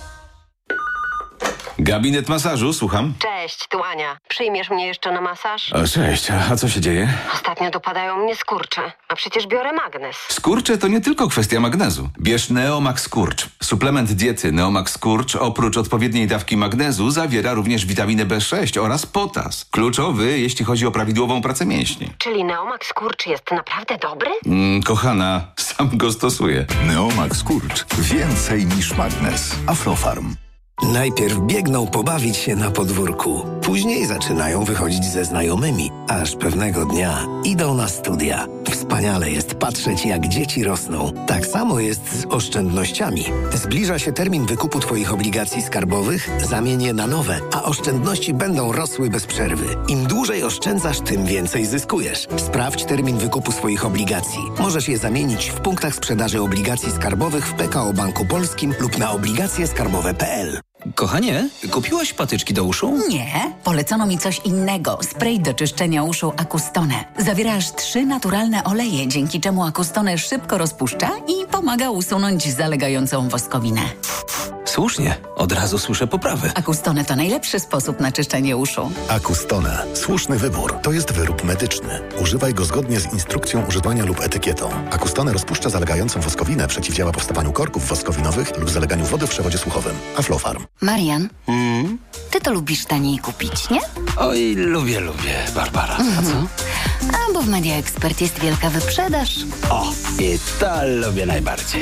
Gabinet masażu, słucham. Cześć, tu Ania. Przyjmiesz mnie jeszcze na masaż? O, cześć, a co się dzieje? Ostatnio dopadają mnie skurcze, a przecież biorę magnes. Skurcze to nie tylko kwestia magnezu. Bierz Neomax Skurcz. Suplement diety Neomax Skurcz oprócz odpowiedniej dawki magnezu zawiera również witaminę B6 oraz potas. Kluczowy, jeśli chodzi o prawidłową pracę mięśni. Czyli Neomax Skurcz jest naprawdę dobry? Kochana, sam go stosuję. Neomax Skurcz. Więcej niż magnes. Aflofarm. Najpierw biegną pobawić się na podwórku, później zaczynają wychodzić ze znajomymi, aż pewnego dnia idą na studia. Wspaniale jest patrzeć, jak dzieci rosną. Tak samo jest z oszczędnościami. Zbliża się termin wykupu Twoich obligacji skarbowych, zamień je na nowe, a oszczędności będą rosły bez przerwy. Im dłużej oszczędzasz, tym więcej zyskujesz. Sprawdź termin wykupu swoich obligacji. Możesz je zamienić w punktach sprzedaży obligacji skarbowych w PKO Banku Polskim lub na obligacjeskarbowe.pl. Kochanie, kupiłaś patyczki do uszu? Nie, polecono mi coś innego. Spray do czyszczenia uszu Acustone. Zawiera aż 3 naturalne oleje, dzięki czemu Acustone szybko rozpuszcza i pomaga usunąć zalegającą woskowinę. Słusznie, od razu słyszę poprawy. Acustone to najlepszy sposób na czyszczenie uszu. Acustone. Słuszny wybór. To jest wyrób medyczny. Używaj go zgodnie z instrukcją używania lub etykietą. Acustone rozpuszcza zalegającą woskowinę, przeciwdziała powstawaniu korków woskowinowych lub zaleganiu wody w przewodzie słuchowym. Aflofarm. Marian, ty to lubisz taniej kupić, nie? Oj, lubię, Barbara. A co? A bo w Media Expert jest wielka wyprzedaż. O, i to lubię najbardziej.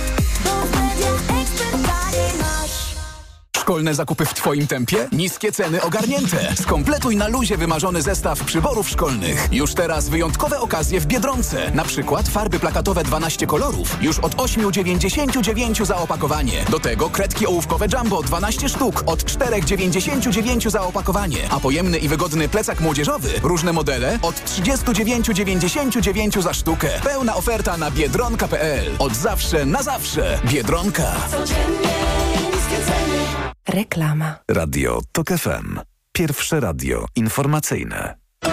Szkolne zakupy w Twoim tempie? Niskie ceny ogarnięte. Skompletuj na luzie wymarzony zestaw przyborów szkolnych. Już teraz wyjątkowe okazje w Biedronce. Na przykład farby plakatowe 12 kolorów. Już od 8,99 za opakowanie. Do tego kredki ołówkowe Jumbo 12 sztuk od 4,99 za opakowanie. A pojemny i wygodny plecak młodzieżowy. Różne modele od 39,99 za sztukę. Pełna oferta na biedronka.pl. Od zawsze na zawsze. Biedronka. Reklama. Radio TOK FM. Pierwsze radio informacyjne.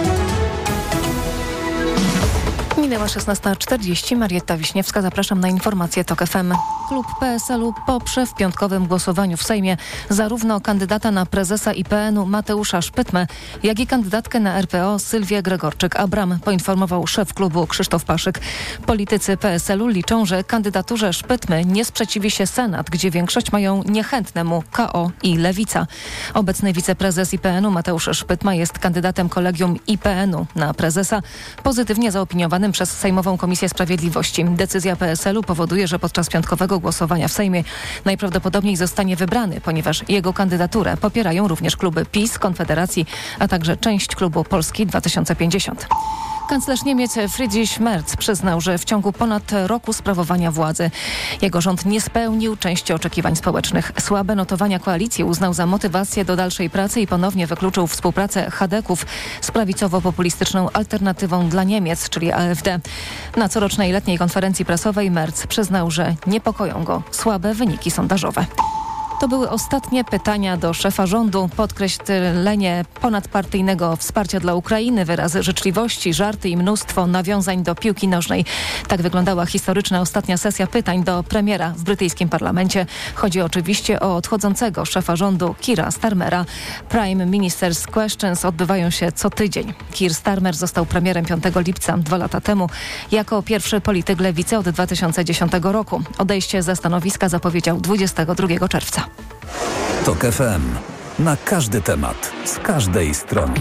Minęła 16:40. Marietta Wiśniewska. Zapraszam na informacje TOK FM. Klub PSL-u poprze w piątkowym głosowaniu w Sejmie zarówno kandydata na prezesa IPN-u Mateusza Szpytmę, jak i kandydatkę na RPO Sylwię Gregorczyk-Abram, poinformował szef klubu Krzysztof Paszyk. Politycy PSL-u liczą, że kandydaturze Szpytmy nie sprzeciwi się Senat, gdzie większość mają niechętne mu KO i Lewica. Obecny wiceprezes IPN-u Mateusz Szpytma jest kandydatem kolegium IPN-u na prezesa, pozytywnie zaopiniowanym przez Sejmową Komisję Sprawiedliwości. Decyzja PSL-u powoduje, że podczas piątkowego głosowania w Sejmie najprawdopodobniej zostanie wybrany, ponieważ jego kandydaturę popierają również kluby PiS, Konfederacji, a także część klubu Polski 2050. Kanclerz Niemiec Friedrich Merz przyznał, że w ciągu ponad roku sprawowania władzy jego rząd nie spełnił części oczekiwań społecznych. Słabe notowania koalicji uznał za motywację do dalszej pracy i ponownie wykluczył współpracę chadeków z prawicowo-populistyczną alternatywą dla Niemiec, czyli AfD. Na corocznej letniej konferencji prasowej Merz przyznał, że niepokoją go słabe wyniki sondażowe. To były ostatnie pytania do szefa rządu. Podkreślenie ponadpartyjnego wsparcia dla Ukrainy, wyrazy życzliwości, żarty i mnóstwo nawiązań do piłki nożnej. Tak wyglądała historyczna ostatnia sesja pytań do premiera w brytyjskim parlamencie. Chodzi oczywiście o odchodzącego szefa rządu Keira Starmera. Prime Minister's Questions odbywają się co tydzień. Keir Starmer został premierem 5 lipca 2 lata temu jako pierwszy polityk lewicy od 2010 roku. Odejście ze stanowiska zapowiedział 22 czerwca. TOK FM. Na każdy temat, z każdej strony.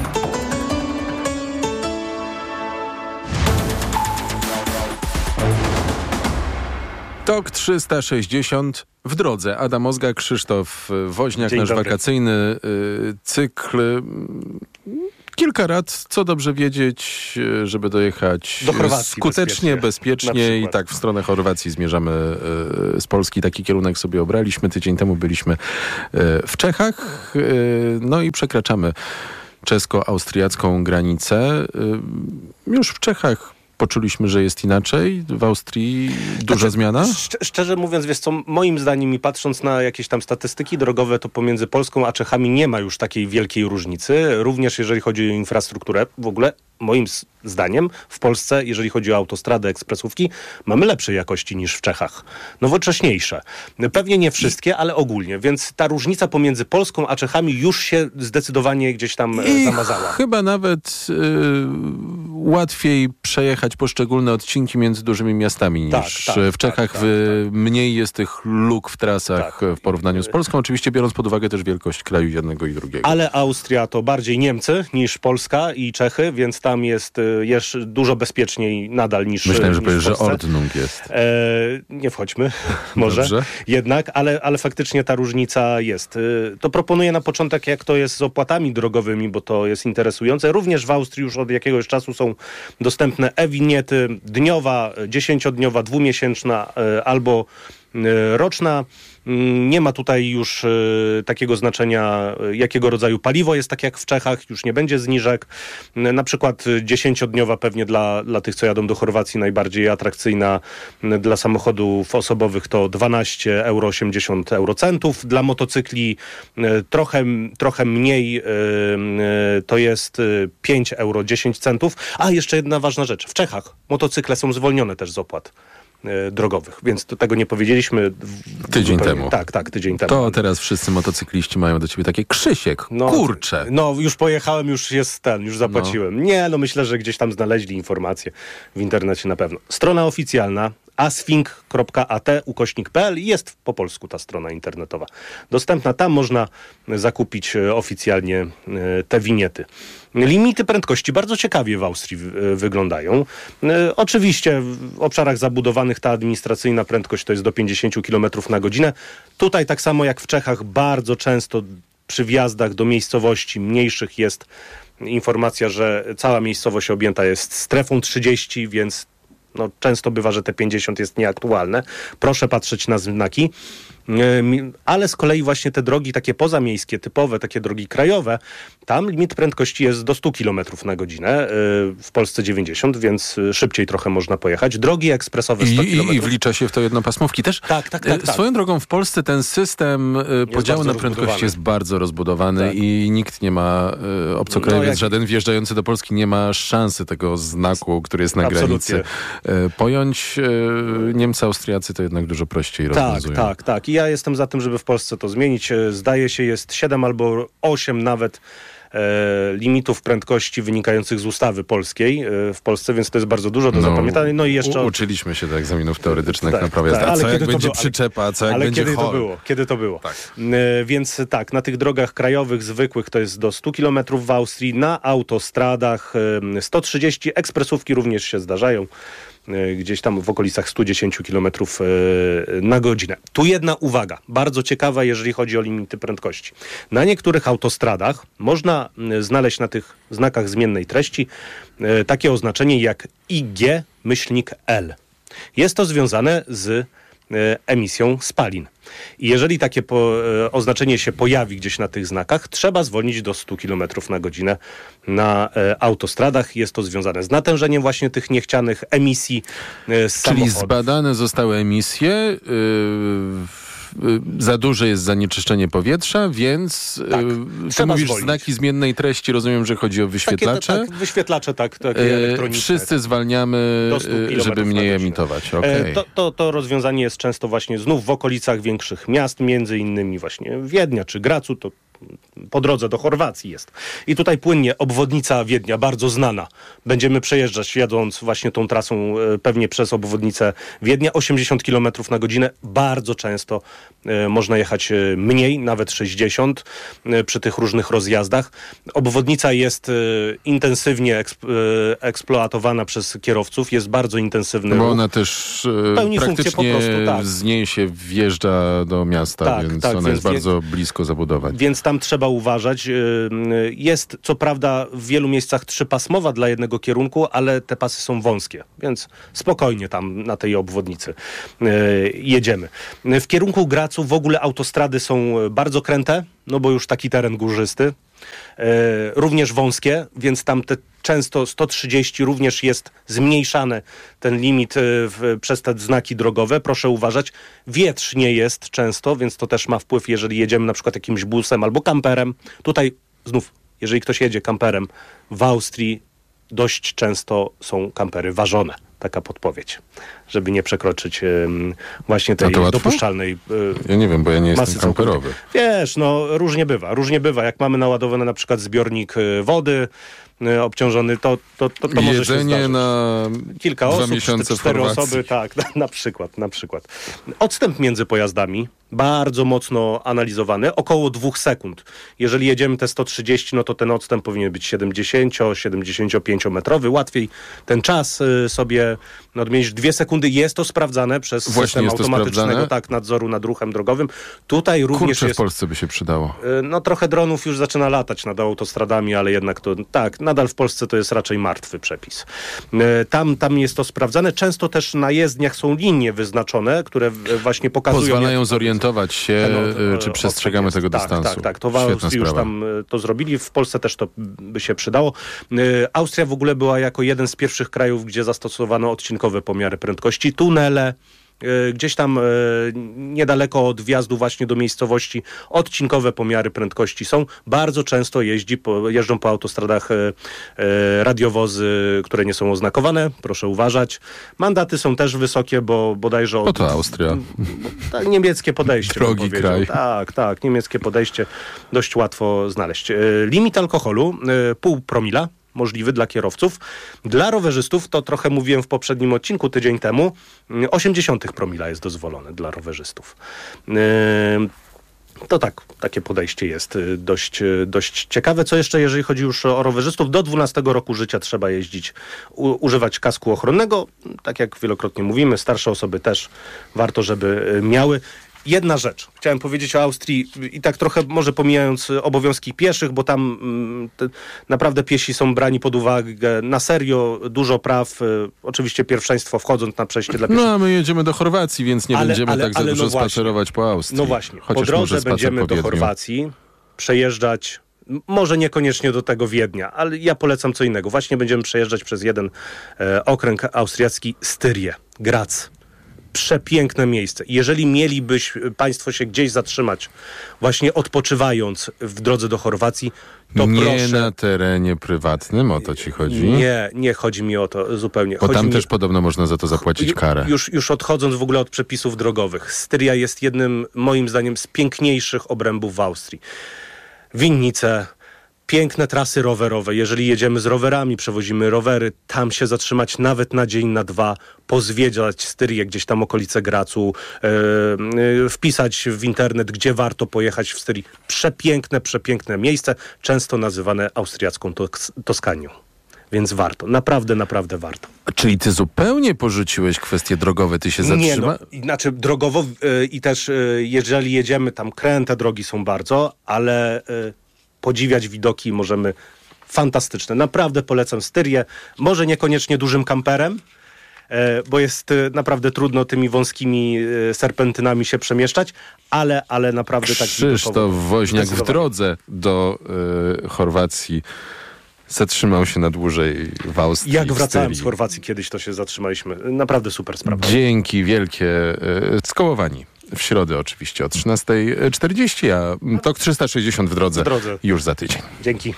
TOK 360 w drodze. Adam Ozga, Krzysztof Woźniak, Dzień nasz dobry. wakacyjny cykl. Kilka rad, co dobrze wiedzieć, żeby dojechać Do Chorwacji skutecznie, bezpiecznie i tak w stronę Chorwacji zmierzamy z Polski. Taki kierunek sobie obraliśmy. Tydzień temu byliśmy w Czechach, no i przekraczamy czesko-austriacką granicę. Już w Czechach poczuliśmy, że jest inaczej. W Austrii duża zmiana? Szczerze mówiąc, wiesz co, moim zdaniem i patrząc na jakieś tam statystyki drogowe, to pomiędzy Polską a Czechami nie ma już takiej wielkiej różnicy. Również jeżeli chodzi o infrastrukturę, w ogóle moim zdaniem w Polsce, jeżeli chodzi o autostrady, ekspresówki, mamy lepszej jakości niż w Czechach. Nowocześniejsze. Pewnie nie wszystkie, ale ogólnie. Więc ta różnica pomiędzy Polską a Czechami już się zdecydowanie gdzieś tam zamazała. Chyba nawet łatwiej przejechać poszczególne odcinki między dużymi miastami niż w Czechach. Mniej jest tych luk w trasach w porównaniu z Polską. Oczywiście biorąc pod uwagę też wielkość kraju jednego i drugiego. Ale Austria to bardziej Niemcy niż Polska i Czechy, więc tam jest dużo bezpieczniej nadal niż Myślałem, że niż powiesz, w Polsce. że Ordnung jest. Nie wchodźmy, może. Dobrze. Jednak, ale faktycznie ta różnica jest. To proponuję na początek, jak to jest z opłatami drogowymi, bo to jest interesujące. Również w Austrii już od jakiegoś czasu są dostępne e-winiety dniowa, 10-dniowa, 2-miesięczna albo roczna. Nie ma tutaj już takiego znaczenia, jakiego rodzaju paliwo jest, tak jak w Czechach, już nie będzie zniżek. Na przykład 10-dniowa pewnie dla tych, co jadą do Chorwacji, najbardziej atrakcyjna dla samochodów osobowych to 12,80 eurocentów. Dla motocykli trochę mniej, to jest 5,10 euro. A jeszcze jedna ważna rzecz. W Czechach motocykle są zwolnione też z opłat drogowych, więc tego nie powiedzieliśmy. Tydzień temu. Tak, tydzień temu. To teraz wszyscy motocykliści mają do ciebie takie: Krzysiek, kurczę. No, już pojechałem, już zapłaciłem. Nie, myślę, że gdzieś tam znaleźli informacje w internecie na pewno. Strona oficjalna asfink.at/pl jest po polsku ta strona internetowa dostępna. Tam można zakupić oficjalnie te winiety. Limity prędkości bardzo ciekawie w Austrii wyglądają. Oczywiście w obszarach zabudowanych ta administracyjna prędkość to jest do 50 km na godzinę. Tutaj tak samo jak w Czechach bardzo często przy wjazdach do miejscowości mniejszych jest informacja, że cała miejscowość objęta jest strefą 30, więc często bywa, że te 50 jest nieaktualne. Proszę patrzeć na znaki. Ale z kolei właśnie te drogi takie pozamiejskie, typowe, takie drogi krajowe, tam limit prędkości jest do 100 km na godzinę. W Polsce 90, więc szybciej trochę można pojechać. Drogi ekspresowe 100 km. I wlicza się w to jednopasmówki też? Tak. Swoją drogą w Polsce ten system podziału na prędkości jest bardzo rozbudowany i nikt nie ma, obcokrajowiec żaden wjeżdżający do Polski nie ma szansy tego znaku, który jest na granicy pojąć. Niemcy, Austriacy to jednak dużo prościej rozwiązują. Tak. I ja jestem za tym, żeby w Polsce to zmienić. Zdaje się, jest 7 albo 8 nawet limitów prędkości wynikających z ustawy polskiej w Polsce, więc to jest bardzo dużo do zapamiętania. No i jeszcze uczyliśmy się do egzaminów teoretycznych na prawie jazdy. A co jak będzie przyczepa, a co jak będzie hol? Kiedy to było? Tak. Więc tak, na tych drogach krajowych, zwykłych to jest do 100 km w Austrii, na autostradach 130, ekspresówki również się zdarzają. Gdzieś tam w okolicach 110 km na godzinę. Tu jedna uwaga, bardzo ciekawa, jeżeli chodzi o limity prędkości. Na niektórych autostradach można znaleźć na tych znakach zmiennej treści takie oznaczenie jak IG-L. Jest to związane z emisją spalin. I jeżeli takie oznaczenie się pojawi gdzieś na tych znakach, trzeba zwolnić do 100 km na godzinę na autostradach. Jest to związane z natężeniem właśnie tych niechcianych emisji z samochodów. Czyli zbadane zostały emisje za duże jest zanieczyszczenie powietrza, więc ty mówisz zwolnić. znaki zmiennej treści, rozumiem, że chodzi o wyświetlacze. Tak, wyświetlacze, takie elektroniczne. Wszyscy zwalniamy, Do 100 kilometrów żeby mniej na godzinę. emitować. Okay. To rozwiązanie jest często właśnie znów w okolicach większych miast, między innymi właśnie Wiednia czy Gracu, to po drodze do Chorwacji jest. I tutaj płynnie obwodnica Wiednia, bardzo znana. Będziemy przejeżdżać, jadąc właśnie tą trasą pewnie przez obwodnicę Wiednia. 80 km na godzinę. Bardzo często można jechać mniej, nawet 60 przy tych różnych rozjazdach. Obwodnica jest intensywnie eksploatowana przez kierowców. Jest bardzo intensywny Bo ruch. ona też Pełni funkcję po praktycznie prostu, tak. z niej się wjeżdża do miasta, więc ona jest bardzo blisko zabudowań. Więc tam trzeba uważać. Jest co prawda w wielu miejscach trzypasmowa dla jednego kierunku, ale te pasy są wąskie, więc spokojnie tam na tej obwodnicy jedziemy. W kierunku Gracu w ogóle autostrady są bardzo kręte, no bo już taki teren górzysty. Również wąskie, więc tam te często 130 również jest zmniejszany ten limit przez te znaki drogowe. Proszę uważać. Wietrznie jest często, więc to też ma wpływ, jeżeli jedziemy na przykład jakimś busem albo kamperem. Tutaj znów, jeżeli ktoś jedzie kamperem, w Austrii dość często są kampery ważone. Taka podpowiedź, żeby nie przekroczyć właśnie tej dopuszczalnej ja nie wiem, bo ja nie jestem kamperowy. całkowitej. Wiesz, no różnie bywa. Jak mamy naładowany na przykład zbiornik wody obciążony, to może się zdarzyć. Jedzenie na kilka 2 osób, miesiące 4 osoby, tak, na przykład. Odstęp między pojazdami, bardzo mocno analizowany, około 2 sekund. Jeżeli jedziemy te 130, no to ten odstęp powinien być 70-75 metrowy. Łatwiej ten czas sobie odmienić. 2 sekundy jest to sprawdzane przez system automatycznego nadzoru nad ruchem drogowym. Tutaj również w Polsce by się przydało. No trochę dronów już zaczyna latać nad autostradami, ale jednak to tak, nadal w Polsce to jest raczej martwy przepis. Tam jest to sprawdzane. Często też na jezdniach są linie wyznaczone, które właśnie pokazują... Pozwalają zorientować się, czy przestrzegamy tego dystansu. Tak. To w Austrii już tam to zrobili. W Polsce też to by się przydało. Austria w ogóle była jako jeden z pierwszych krajów, gdzie zastosowano odcinkowe pomiary prędkości. Tunele, gdzieś tam niedaleko od wjazdu właśnie do miejscowości odcinkowe pomiary prędkości są. Bardzo często jeżdżą po autostradach radiowozy, które nie są oznakowane. Proszę uważać. Mandaty są też wysokie, bo bodajże... to Austria. Tak, niemieckie podejście. Drogi kraj. Tak, niemieckie podejście dość łatwo znaleźć. Limit alkoholu 0,5 promila. Możliwy dla kierowców. Dla rowerzystów, to trochę mówiłem w poprzednim odcinku tydzień temu, 0,8 promila jest dozwolone dla rowerzystów. To takie podejście jest dość ciekawe. Co jeszcze, jeżeli chodzi już o rowerzystów? Do 12 roku życia trzeba używać kasku ochronnego. Tak jak wielokrotnie mówimy, starsze osoby też warto, żeby miały. Jedna rzecz. Chciałem powiedzieć o Austrii i tak trochę może pomijając obowiązki pieszych, bo tam naprawdę piesi są brani pod uwagę na serio, dużo praw. Oczywiście pierwszeństwo wchodząc na przejście dla pieszych. No a my jedziemy do Chorwacji, więc nie będziemy tak za dużo spacerować po Austrii. No właśnie. Chociaż po drodze będziemy do Chorwacji przejeżdżać, może niekoniecznie do tego Wiednia, ale ja polecam co innego. Właśnie będziemy przejeżdżać przez jeden okręg austriacki, Styrię, Graz. Przepiękne miejsce. Jeżeli mielibyś państwo się gdzieś zatrzymać, właśnie odpoczywając w drodze do Chorwacji, to nie proszę... na terenie prywatnym, o to ci chodzi? Nie chodzi mi o to zupełnie. Bo tam też podobno można za to zapłacić karę. Już odchodząc w ogóle od przepisów drogowych. Styria jest jednym, moim zdaniem, z piękniejszych obrębów w Austrii. Winnice, piękne trasy rowerowe. Jeżeli jedziemy z rowerami, przewozimy rowery, tam się zatrzymać nawet na dzień, na 2, pozwiedzać Styrię, gdzieś tam okolice Gracu, wpisać w internet, gdzie warto pojechać w Styrii. Przepiękne miejsce, często nazywane austriacką Toskanią. Więc warto, naprawdę warto. Czyli ty zupełnie porzuciłeś kwestie drogowe, ty się zatrzymałeś? Znaczy drogowo i też jeżeli jedziemy, tam kręte drogi są bardzo, ale... podziwiać widoki możemy fantastyczne. Naprawdę polecam Styrię. Może niekoniecznie dużym kamperem, bo jest naprawdę trudno tymi wąskimi serpentynami się przemieszczać, ale naprawdę tak... Krzysztof Woźniak w drodze do Chorwacji zatrzymał się na dłużej w Austrii. Jak wracałem z Chorwacji kiedyś, to się zatrzymaliśmy. Naprawdę super sprawa. Dzięki wielkie. Skołowani. w środę oczywiście o 13:40, a TOK 360 w drodze już za tydzień. Dzięki.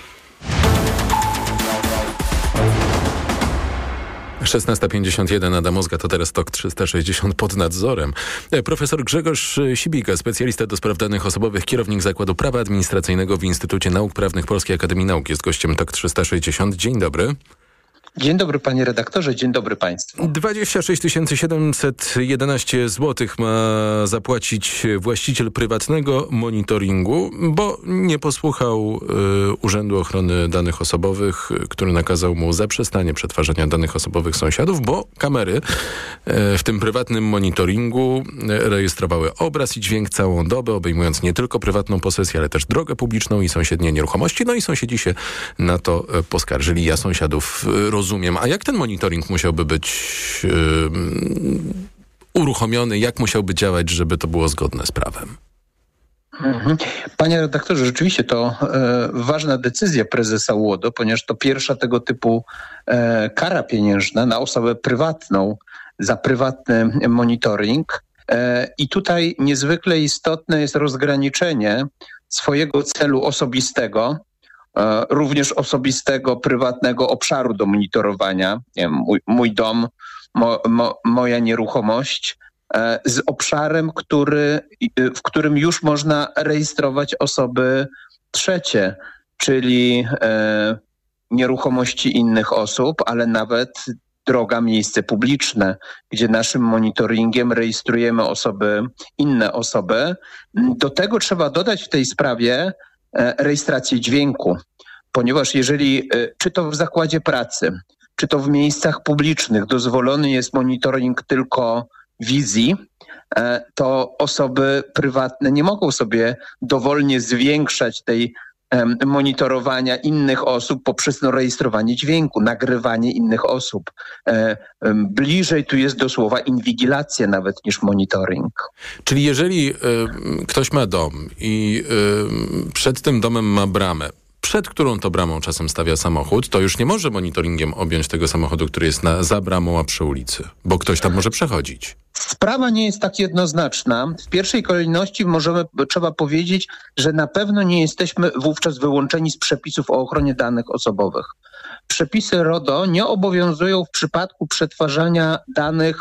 16:51, Adam Ozga, to teraz TOK 360 pod nadzorem. Profesor Grzegorz Sibika, specjalista do spraw danych osobowych, kierownik Zakładu Prawa Administracyjnego w Instytucie Nauk Prawnych Polskiej Akademii Nauk, jest gościem TOK 360. Dzień dobry. Dzień dobry panie redaktorze, dzień dobry państwu. 26 711 zł ma zapłacić właściciel prywatnego monitoringu, bo nie posłuchał Urzędu Ochrony Danych Osobowych, który nakazał mu zaprzestanie przetwarzania danych osobowych sąsiadów, bo kamery w tym prywatnym monitoringu rejestrowały obraz i dźwięk całą dobę, obejmując nie tylko prywatną posesję, ale też drogę publiczną i sąsiednie nieruchomości. No i sąsiedzi się na to poskarżyli. Ja sąsiadów rozumiem. A jak ten monitoring musiałby być uruchomiony? Jak musiałby działać, żeby to było zgodne z prawem? Panie redaktorze, rzeczywiście to ważna decyzja prezesa UODO, ponieważ to pierwsza tego typu kara pieniężna na osobę prywatną za prywatny monitoring. I tutaj niezwykle istotne jest rozgraniczenie swojego celu osobistego, również osobistego, prywatnego obszaru do monitorowania, nie wiem, mój dom, moja nieruchomość, z obszarem, w którym już można rejestrować osoby trzecie, czyli nieruchomości innych osób, ale nawet droga, miejsce publiczne, gdzie naszym monitoringiem rejestrujemy inne osoby. Do tego trzeba dodać w tej sprawie rejestrację dźwięku, ponieważ jeżeli, czy to w zakładzie pracy, czy to w miejscach publicznych dozwolony jest monitoring tylko wizji, to osoby prywatne nie mogą sobie dowolnie zwiększać tej monitorowania innych osób poprzez rejestrowanie dźwięku, nagrywanie innych osób. Bliżej tu jest do słowa inwigilacja nawet niż monitoring. Czyli jeżeli ktoś ma dom i przed tym domem ma bramę, przed którą to bramą czasem stawia samochód, to już nie może monitoringiem objąć tego samochodu, który jest za bramą, a przy ulicy, bo ktoś tam może przechodzić. Sprawa nie jest tak jednoznaczna. W pierwszej kolejności trzeba powiedzieć, że na pewno nie jesteśmy wówczas wyłączeni z przepisów o ochronie danych osobowych. Przepisy RODO nie obowiązują w przypadku przetwarzania danych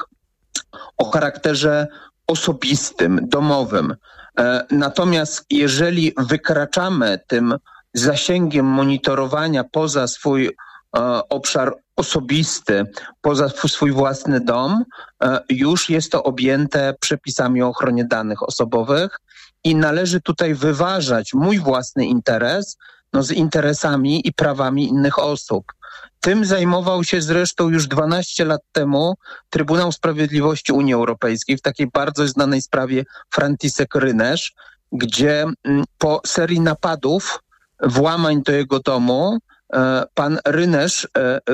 o charakterze osobistym, domowym. Natomiast jeżeli wykraczamy tym zasięgiem monitorowania poza swój obszar osobisty, poza swój własny dom, już jest to objęte przepisami o ochronie danych osobowych i należy tutaj wyważać mój własny interes z interesami i prawami innych osób. Tym zajmował się zresztą już 12 lat temu Trybunał Sprawiedliwości Unii Europejskiej w takiej bardzo znanej sprawie František-Ryneš, gdzie po serii napadów, włamań do jego domu, pan Ryneš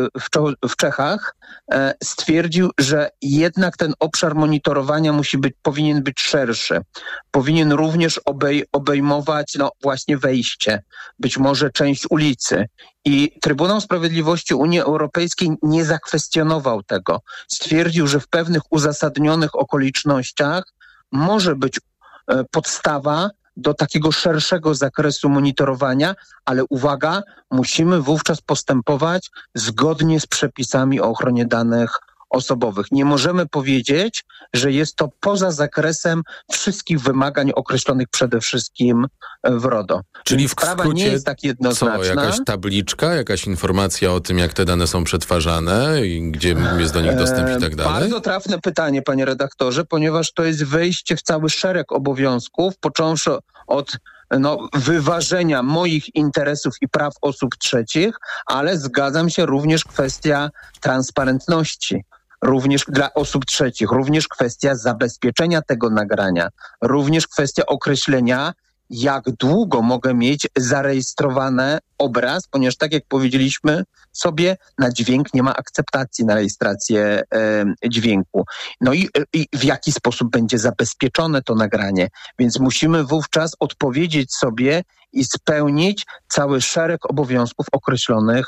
w Czechach stwierdził, że jednak ten obszar monitorowania powinien być szerszy. Powinien również obejmować właśnie wejście, być może część ulicy. I Trybunał Sprawiedliwości Unii Europejskiej nie zakwestionował tego. Stwierdził, że w pewnych uzasadnionych okolicznościach może być podstawa do takiego szerszego zakresu monitorowania, ale uwaga, musimy wówczas postępować zgodnie z przepisami o ochronie danych osobowych. Nie możemy powiedzieć, że jest to poza zakresem wszystkich wymagań określonych przede wszystkim w RODO. Czyli w sprawa skrócie, nie jest tak jednoznaczna. Jakaś tabliczka, jakaś informacja o tym, jak te dane są przetwarzane i gdzie jest do nich dostęp i tak dalej? Bardzo trafne pytanie, panie redaktorze, ponieważ to jest wejście w cały szereg obowiązków, począwszy od wyważenia moich interesów i praw osób trzecich, ale zgadzam się, również kwestia transparentności. Również dla osób trzecich, również kwestia zabezpieczenia tego nagrania, również kwestia określenia, jak długo mogę mieć zarejestrowany obraz, ponieważ tak jak powiedzieliśmy sobie, na dźwięk nie ma akceptacji na rejestrację dźwięku. No i w jaki sposób będzie zabezpieczone to nagranie. Więc musimy wówczas odpowiedzieć sobie i spełnić cały szereg obowiązków określonych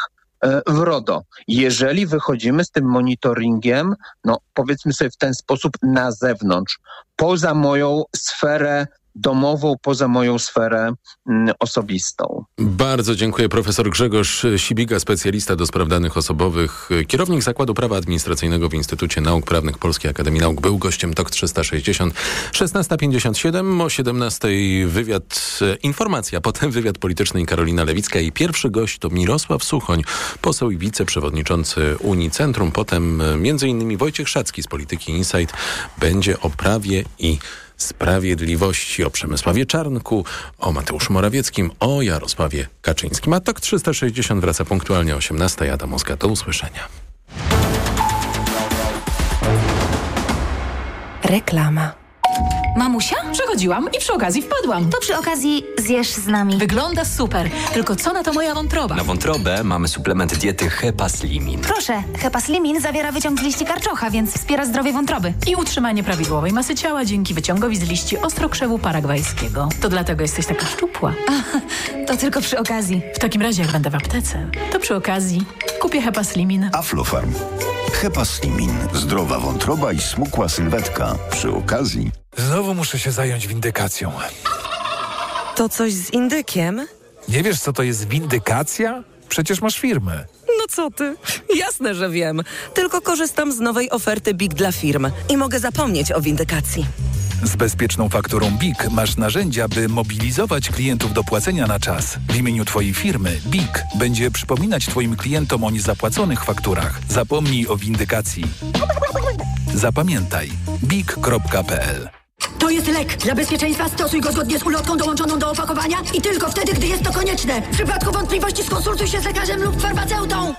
w RODO. Jeżeli wychodzimy z tym monitoringiem, no powiedzmy sobie w ten sposób, na zewnątrz, poza moją sferę domową, poza moją sferę osobistą. Bardzo dziękuję. Profesor Grzegorz Sibiga, specjalista do spraw danych osobowych, kierownik Zakładu Prawa Administracyjnego w Instytucie Nauk Prawnych Polskiej Akademii Nauk, był gościem TOK 360. 16:57, o 17:00 wywiad, informacja, potem wywiad polityczny i Karolina Lewicka. I pierwszy gość to Mirosław Suchoń, poseł i wiceprzewodniczący Unii Centrum. Potem m.in. Wojciech Szacki z Polityki Insight będzie o prawie i sprawiedliwości, o Przemysławie Czarnku, o Mateuszu Morawieckim, o Jarosławie Kaczyńskim. A TOK 360 wraca punktualnie o 18:00. Adam Moska, do usłyszenia. Reklama. Mamusia? Przechodziłam i przy okazji wpadłam. To przy okazji zjesz z nami. Wygląda super. Tylko co na to moja wątroba? Na wątrobę mamy suplement diety Hepaslimin. Proszę, Hepaslimin zawiera wyciąg z liści karczocha, więc wspiera zdrowie wątroby. I utrzymanie prawidłowej masy ciała dzięki wyciągowi z liści ostrokrzewu paragwajskiego. To dlatego jesteś taka szczupła. To tylko przy okazji. W takim razie, jak będę w aptece, to przy okazji kupię Hepaslimin. Aflofarm. Hepaslimin. Zdrowa wątroba i smukła sylwetka. Przy okazji... Znowu muszę się zająć windykacją. To coś z indykiem? Nie wiesz, co to jest windykacja? Przecież masz firmę. No co ty? Jasne, że wiem. Tylko korzystam z nowej oferty BIG dla firm i mogę zapomnieć o windykacji. Z bezpieczną fakturą BIG masz narzędzia, by mobilizować klientów do płacenia na czas. W imieniu Twojej firmy BIG będzie przypominać Twoim klientom o niezapłaconych fakturach. Zapomnij o windykacji. Zapamiętaj. BIG.pl. To jest lek. Dla bezpieczeństwa stosuj go zgodnie z ulotką dołączoną do opakowania i tylko wtedy, gdy jest to konieczne. W przypadku wątpliwości skonsultuj się z lekarzem lub farmaceutą.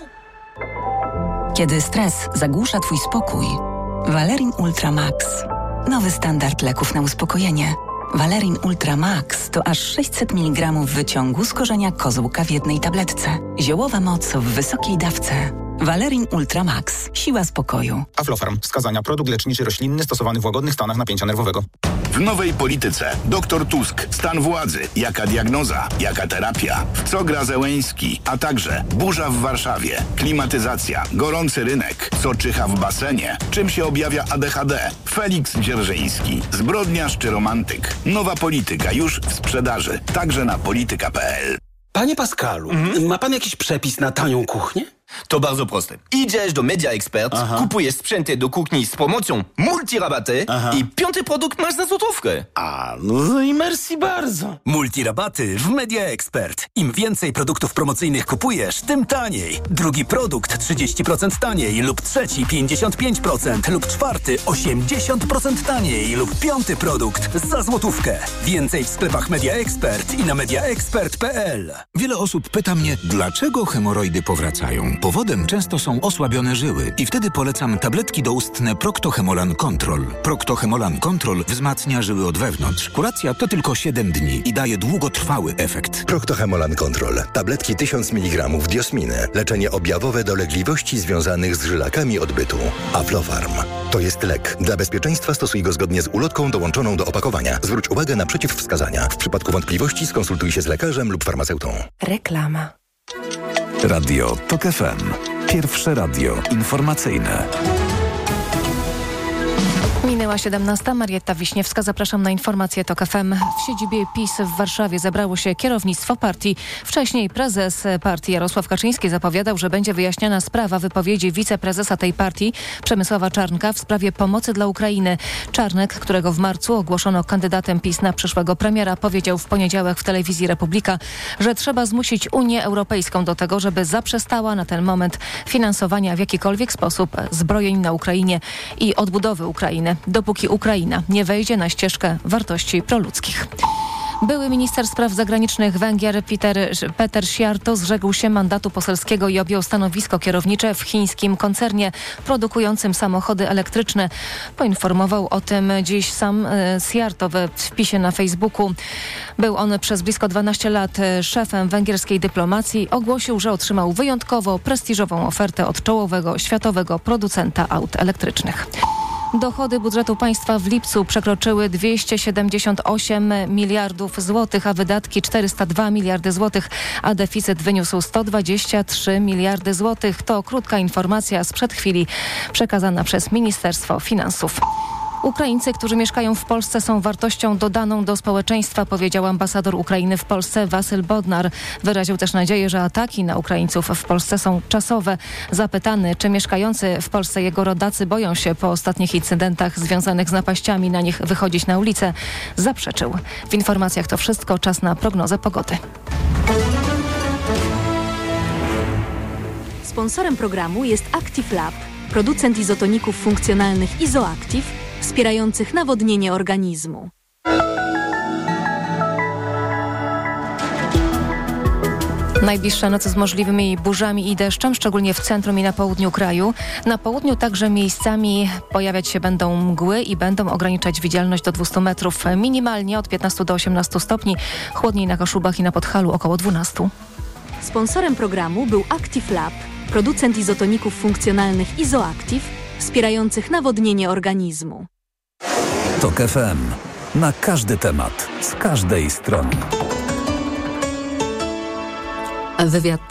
Kiedy stres zagłusza Twój spokój, Valerin Ultra Max. Nowy standard leków na uspokojenie. Valerin Ultra Max to aż 600 mg wyciągu z korzenia kozłka w jednej tabletce. Ziołowa moc w wysokiej dawce. Valerin Ultra Max. Siła spokoju. Aflofarm. Wskazania. Produkt leczniczy roślinny stosowany w łagodnych stanach napięcia nerwowego. W nowej polityce dr Tusk, stan władzy, jaka diagnoza, jaka terapia, w co gra Zełenski, a także burza w Warszawie, klimatyzacja, gorący rynek, co czyha w basenie, czym się objawia ADHD, Feliks Dzierżyński, zbrodniarz czy romantyk. Nowa polityka już w sprzedaży, także na polityka.pl. Panie Pascalu, ma pan jakiś przepis na tanią kuchnię? To bardzo proste. Idziesz do Media Expert, kupujesz sprzęty do kuchni z promocją multirabaty i 5. produkt masz za złotówkę. No i merci bardzo. Multirabaty w Media Expert. Im więcej produktów promocyjnych kupujesz, tym taniej. Drugi produkt 30% taniej lub trzeci 55% lub czwarty 80% taniej lub 5. produkt za złotówkę. Więcej w sklepach Media Expert i na mediaexpert.pl. Wiele osób pyta mnie, dlaczego hemoroidy powracają. Powodem często są osłabione żyły i wtedy polecam tabletki doustne Procto-Hemolan Control. Procto-Hemolan Control wzmacnia żyły od wewnątrz. Kuracja to tylko 7 dni i daje długotrwały efekt. Procto-Hemolan Control. Tabletki 1000 mg diosminy. Leczenie objawowe dolegliwości związanych z żylakami odbytu. Aflofarm. To jest lek. Dla bezpieczeństwa stosuj go zgodnie z ulotką dołączoną do opakowania. Zwróć uwagę na przeciwwskazania. W przypadku wątpliwości skonsultuj się z lekarzem lub farmaceutą. Reklama. Radio TOK FM. Pierwsze radio informacyjne. Minęła 17:00. Marietta Wiśniewska. Zapraszam na informacje TOK FM. W siedzibie PiS w Warszawie zebrało się kierownictwo partii. Wcześniej prezes partii Jarosław Kaczyński zapowiadał, że będzie wyjaśniana sprawa wypowiedzi wiceprezesa tej partii Przemysława Czarnka w sprawie pomocy dla Ukrainy. Czarnek, którego w marcu ogłoszono kandydatem PiS na przyszłego premiera, powiedział w poniedziałek w telewizji Republika, że trzeba zmusić Unię Europejską do tego, żeby zaprzestała na ten moment finansowania w jakikolwiek sposób zbrojeń na Ukrainie i odbudowy Ukrainy, dopóki Ukraina nie wejdzie na ścieżkę wartości proludzkich. Były minister spraw zagranicznych Węgier Peter Siarto zrzekł się mandatu poselskiego i objął stanowisko kierownicze w chińskim koncernie produkującym samochody elektryczne. Poinformował o tym dziś sam Siarto w wpisie na Facebooku. Był on przez blisko 12 lat szefem węgierskiej dyplomacji. Ogłosił, że otrzymał wyjątkowo prestiżową ofertę od czołowego światowego producenta aut elektrycznych. Dochody budżetu państwa w lipcu przekroczyły 278 miliardów złotych, a wydatki 402 miliardy złotych, a deficyt wyniósł 123 miliardy złotych. To krótka informacja sprzed chwili przekazana przez Ministerstwo Finansów. Ukraińcy, którzy mieszkają w Polsce, są wartością dodaną do społeczeństwa, powiedział ambasador Ukrainy w Polsce Wasyl Bodnar. Wyraził też nadzieję, że ataki na Ukraińców w Polsce są czasowe. Zapytany, czy mieszkający w Polsce jego rodacy boją się po ostatnich incydentach związanych z napaściami na nich wychodzić na ulicę, zaprzeczył. W informacjach to wszystko. Czas na prognozę pogody. Sponsorem programu jest Active Lab, producent izotoników funkcjonalnych Izoactive, wspierających nawodnienie organizmu. Najbliższa noc z możliwymi burzami i deszczem, szczególnie w centrum i na południu kraju. Na południu także miejscami pojawiać się będą mgły i będą ograniczać widzialność do 200 metrów. Minimalnie od 15 do 18 stopni, chłodniej na Kaszubach i na Podhalu około 12. Sponsorem programu był Active Lab, producent izotoników funkcjonalnych Izoactive, wspierających nawodnienie organizmu. TOK FM. Na każdy temat, z każdej strony. Wywiad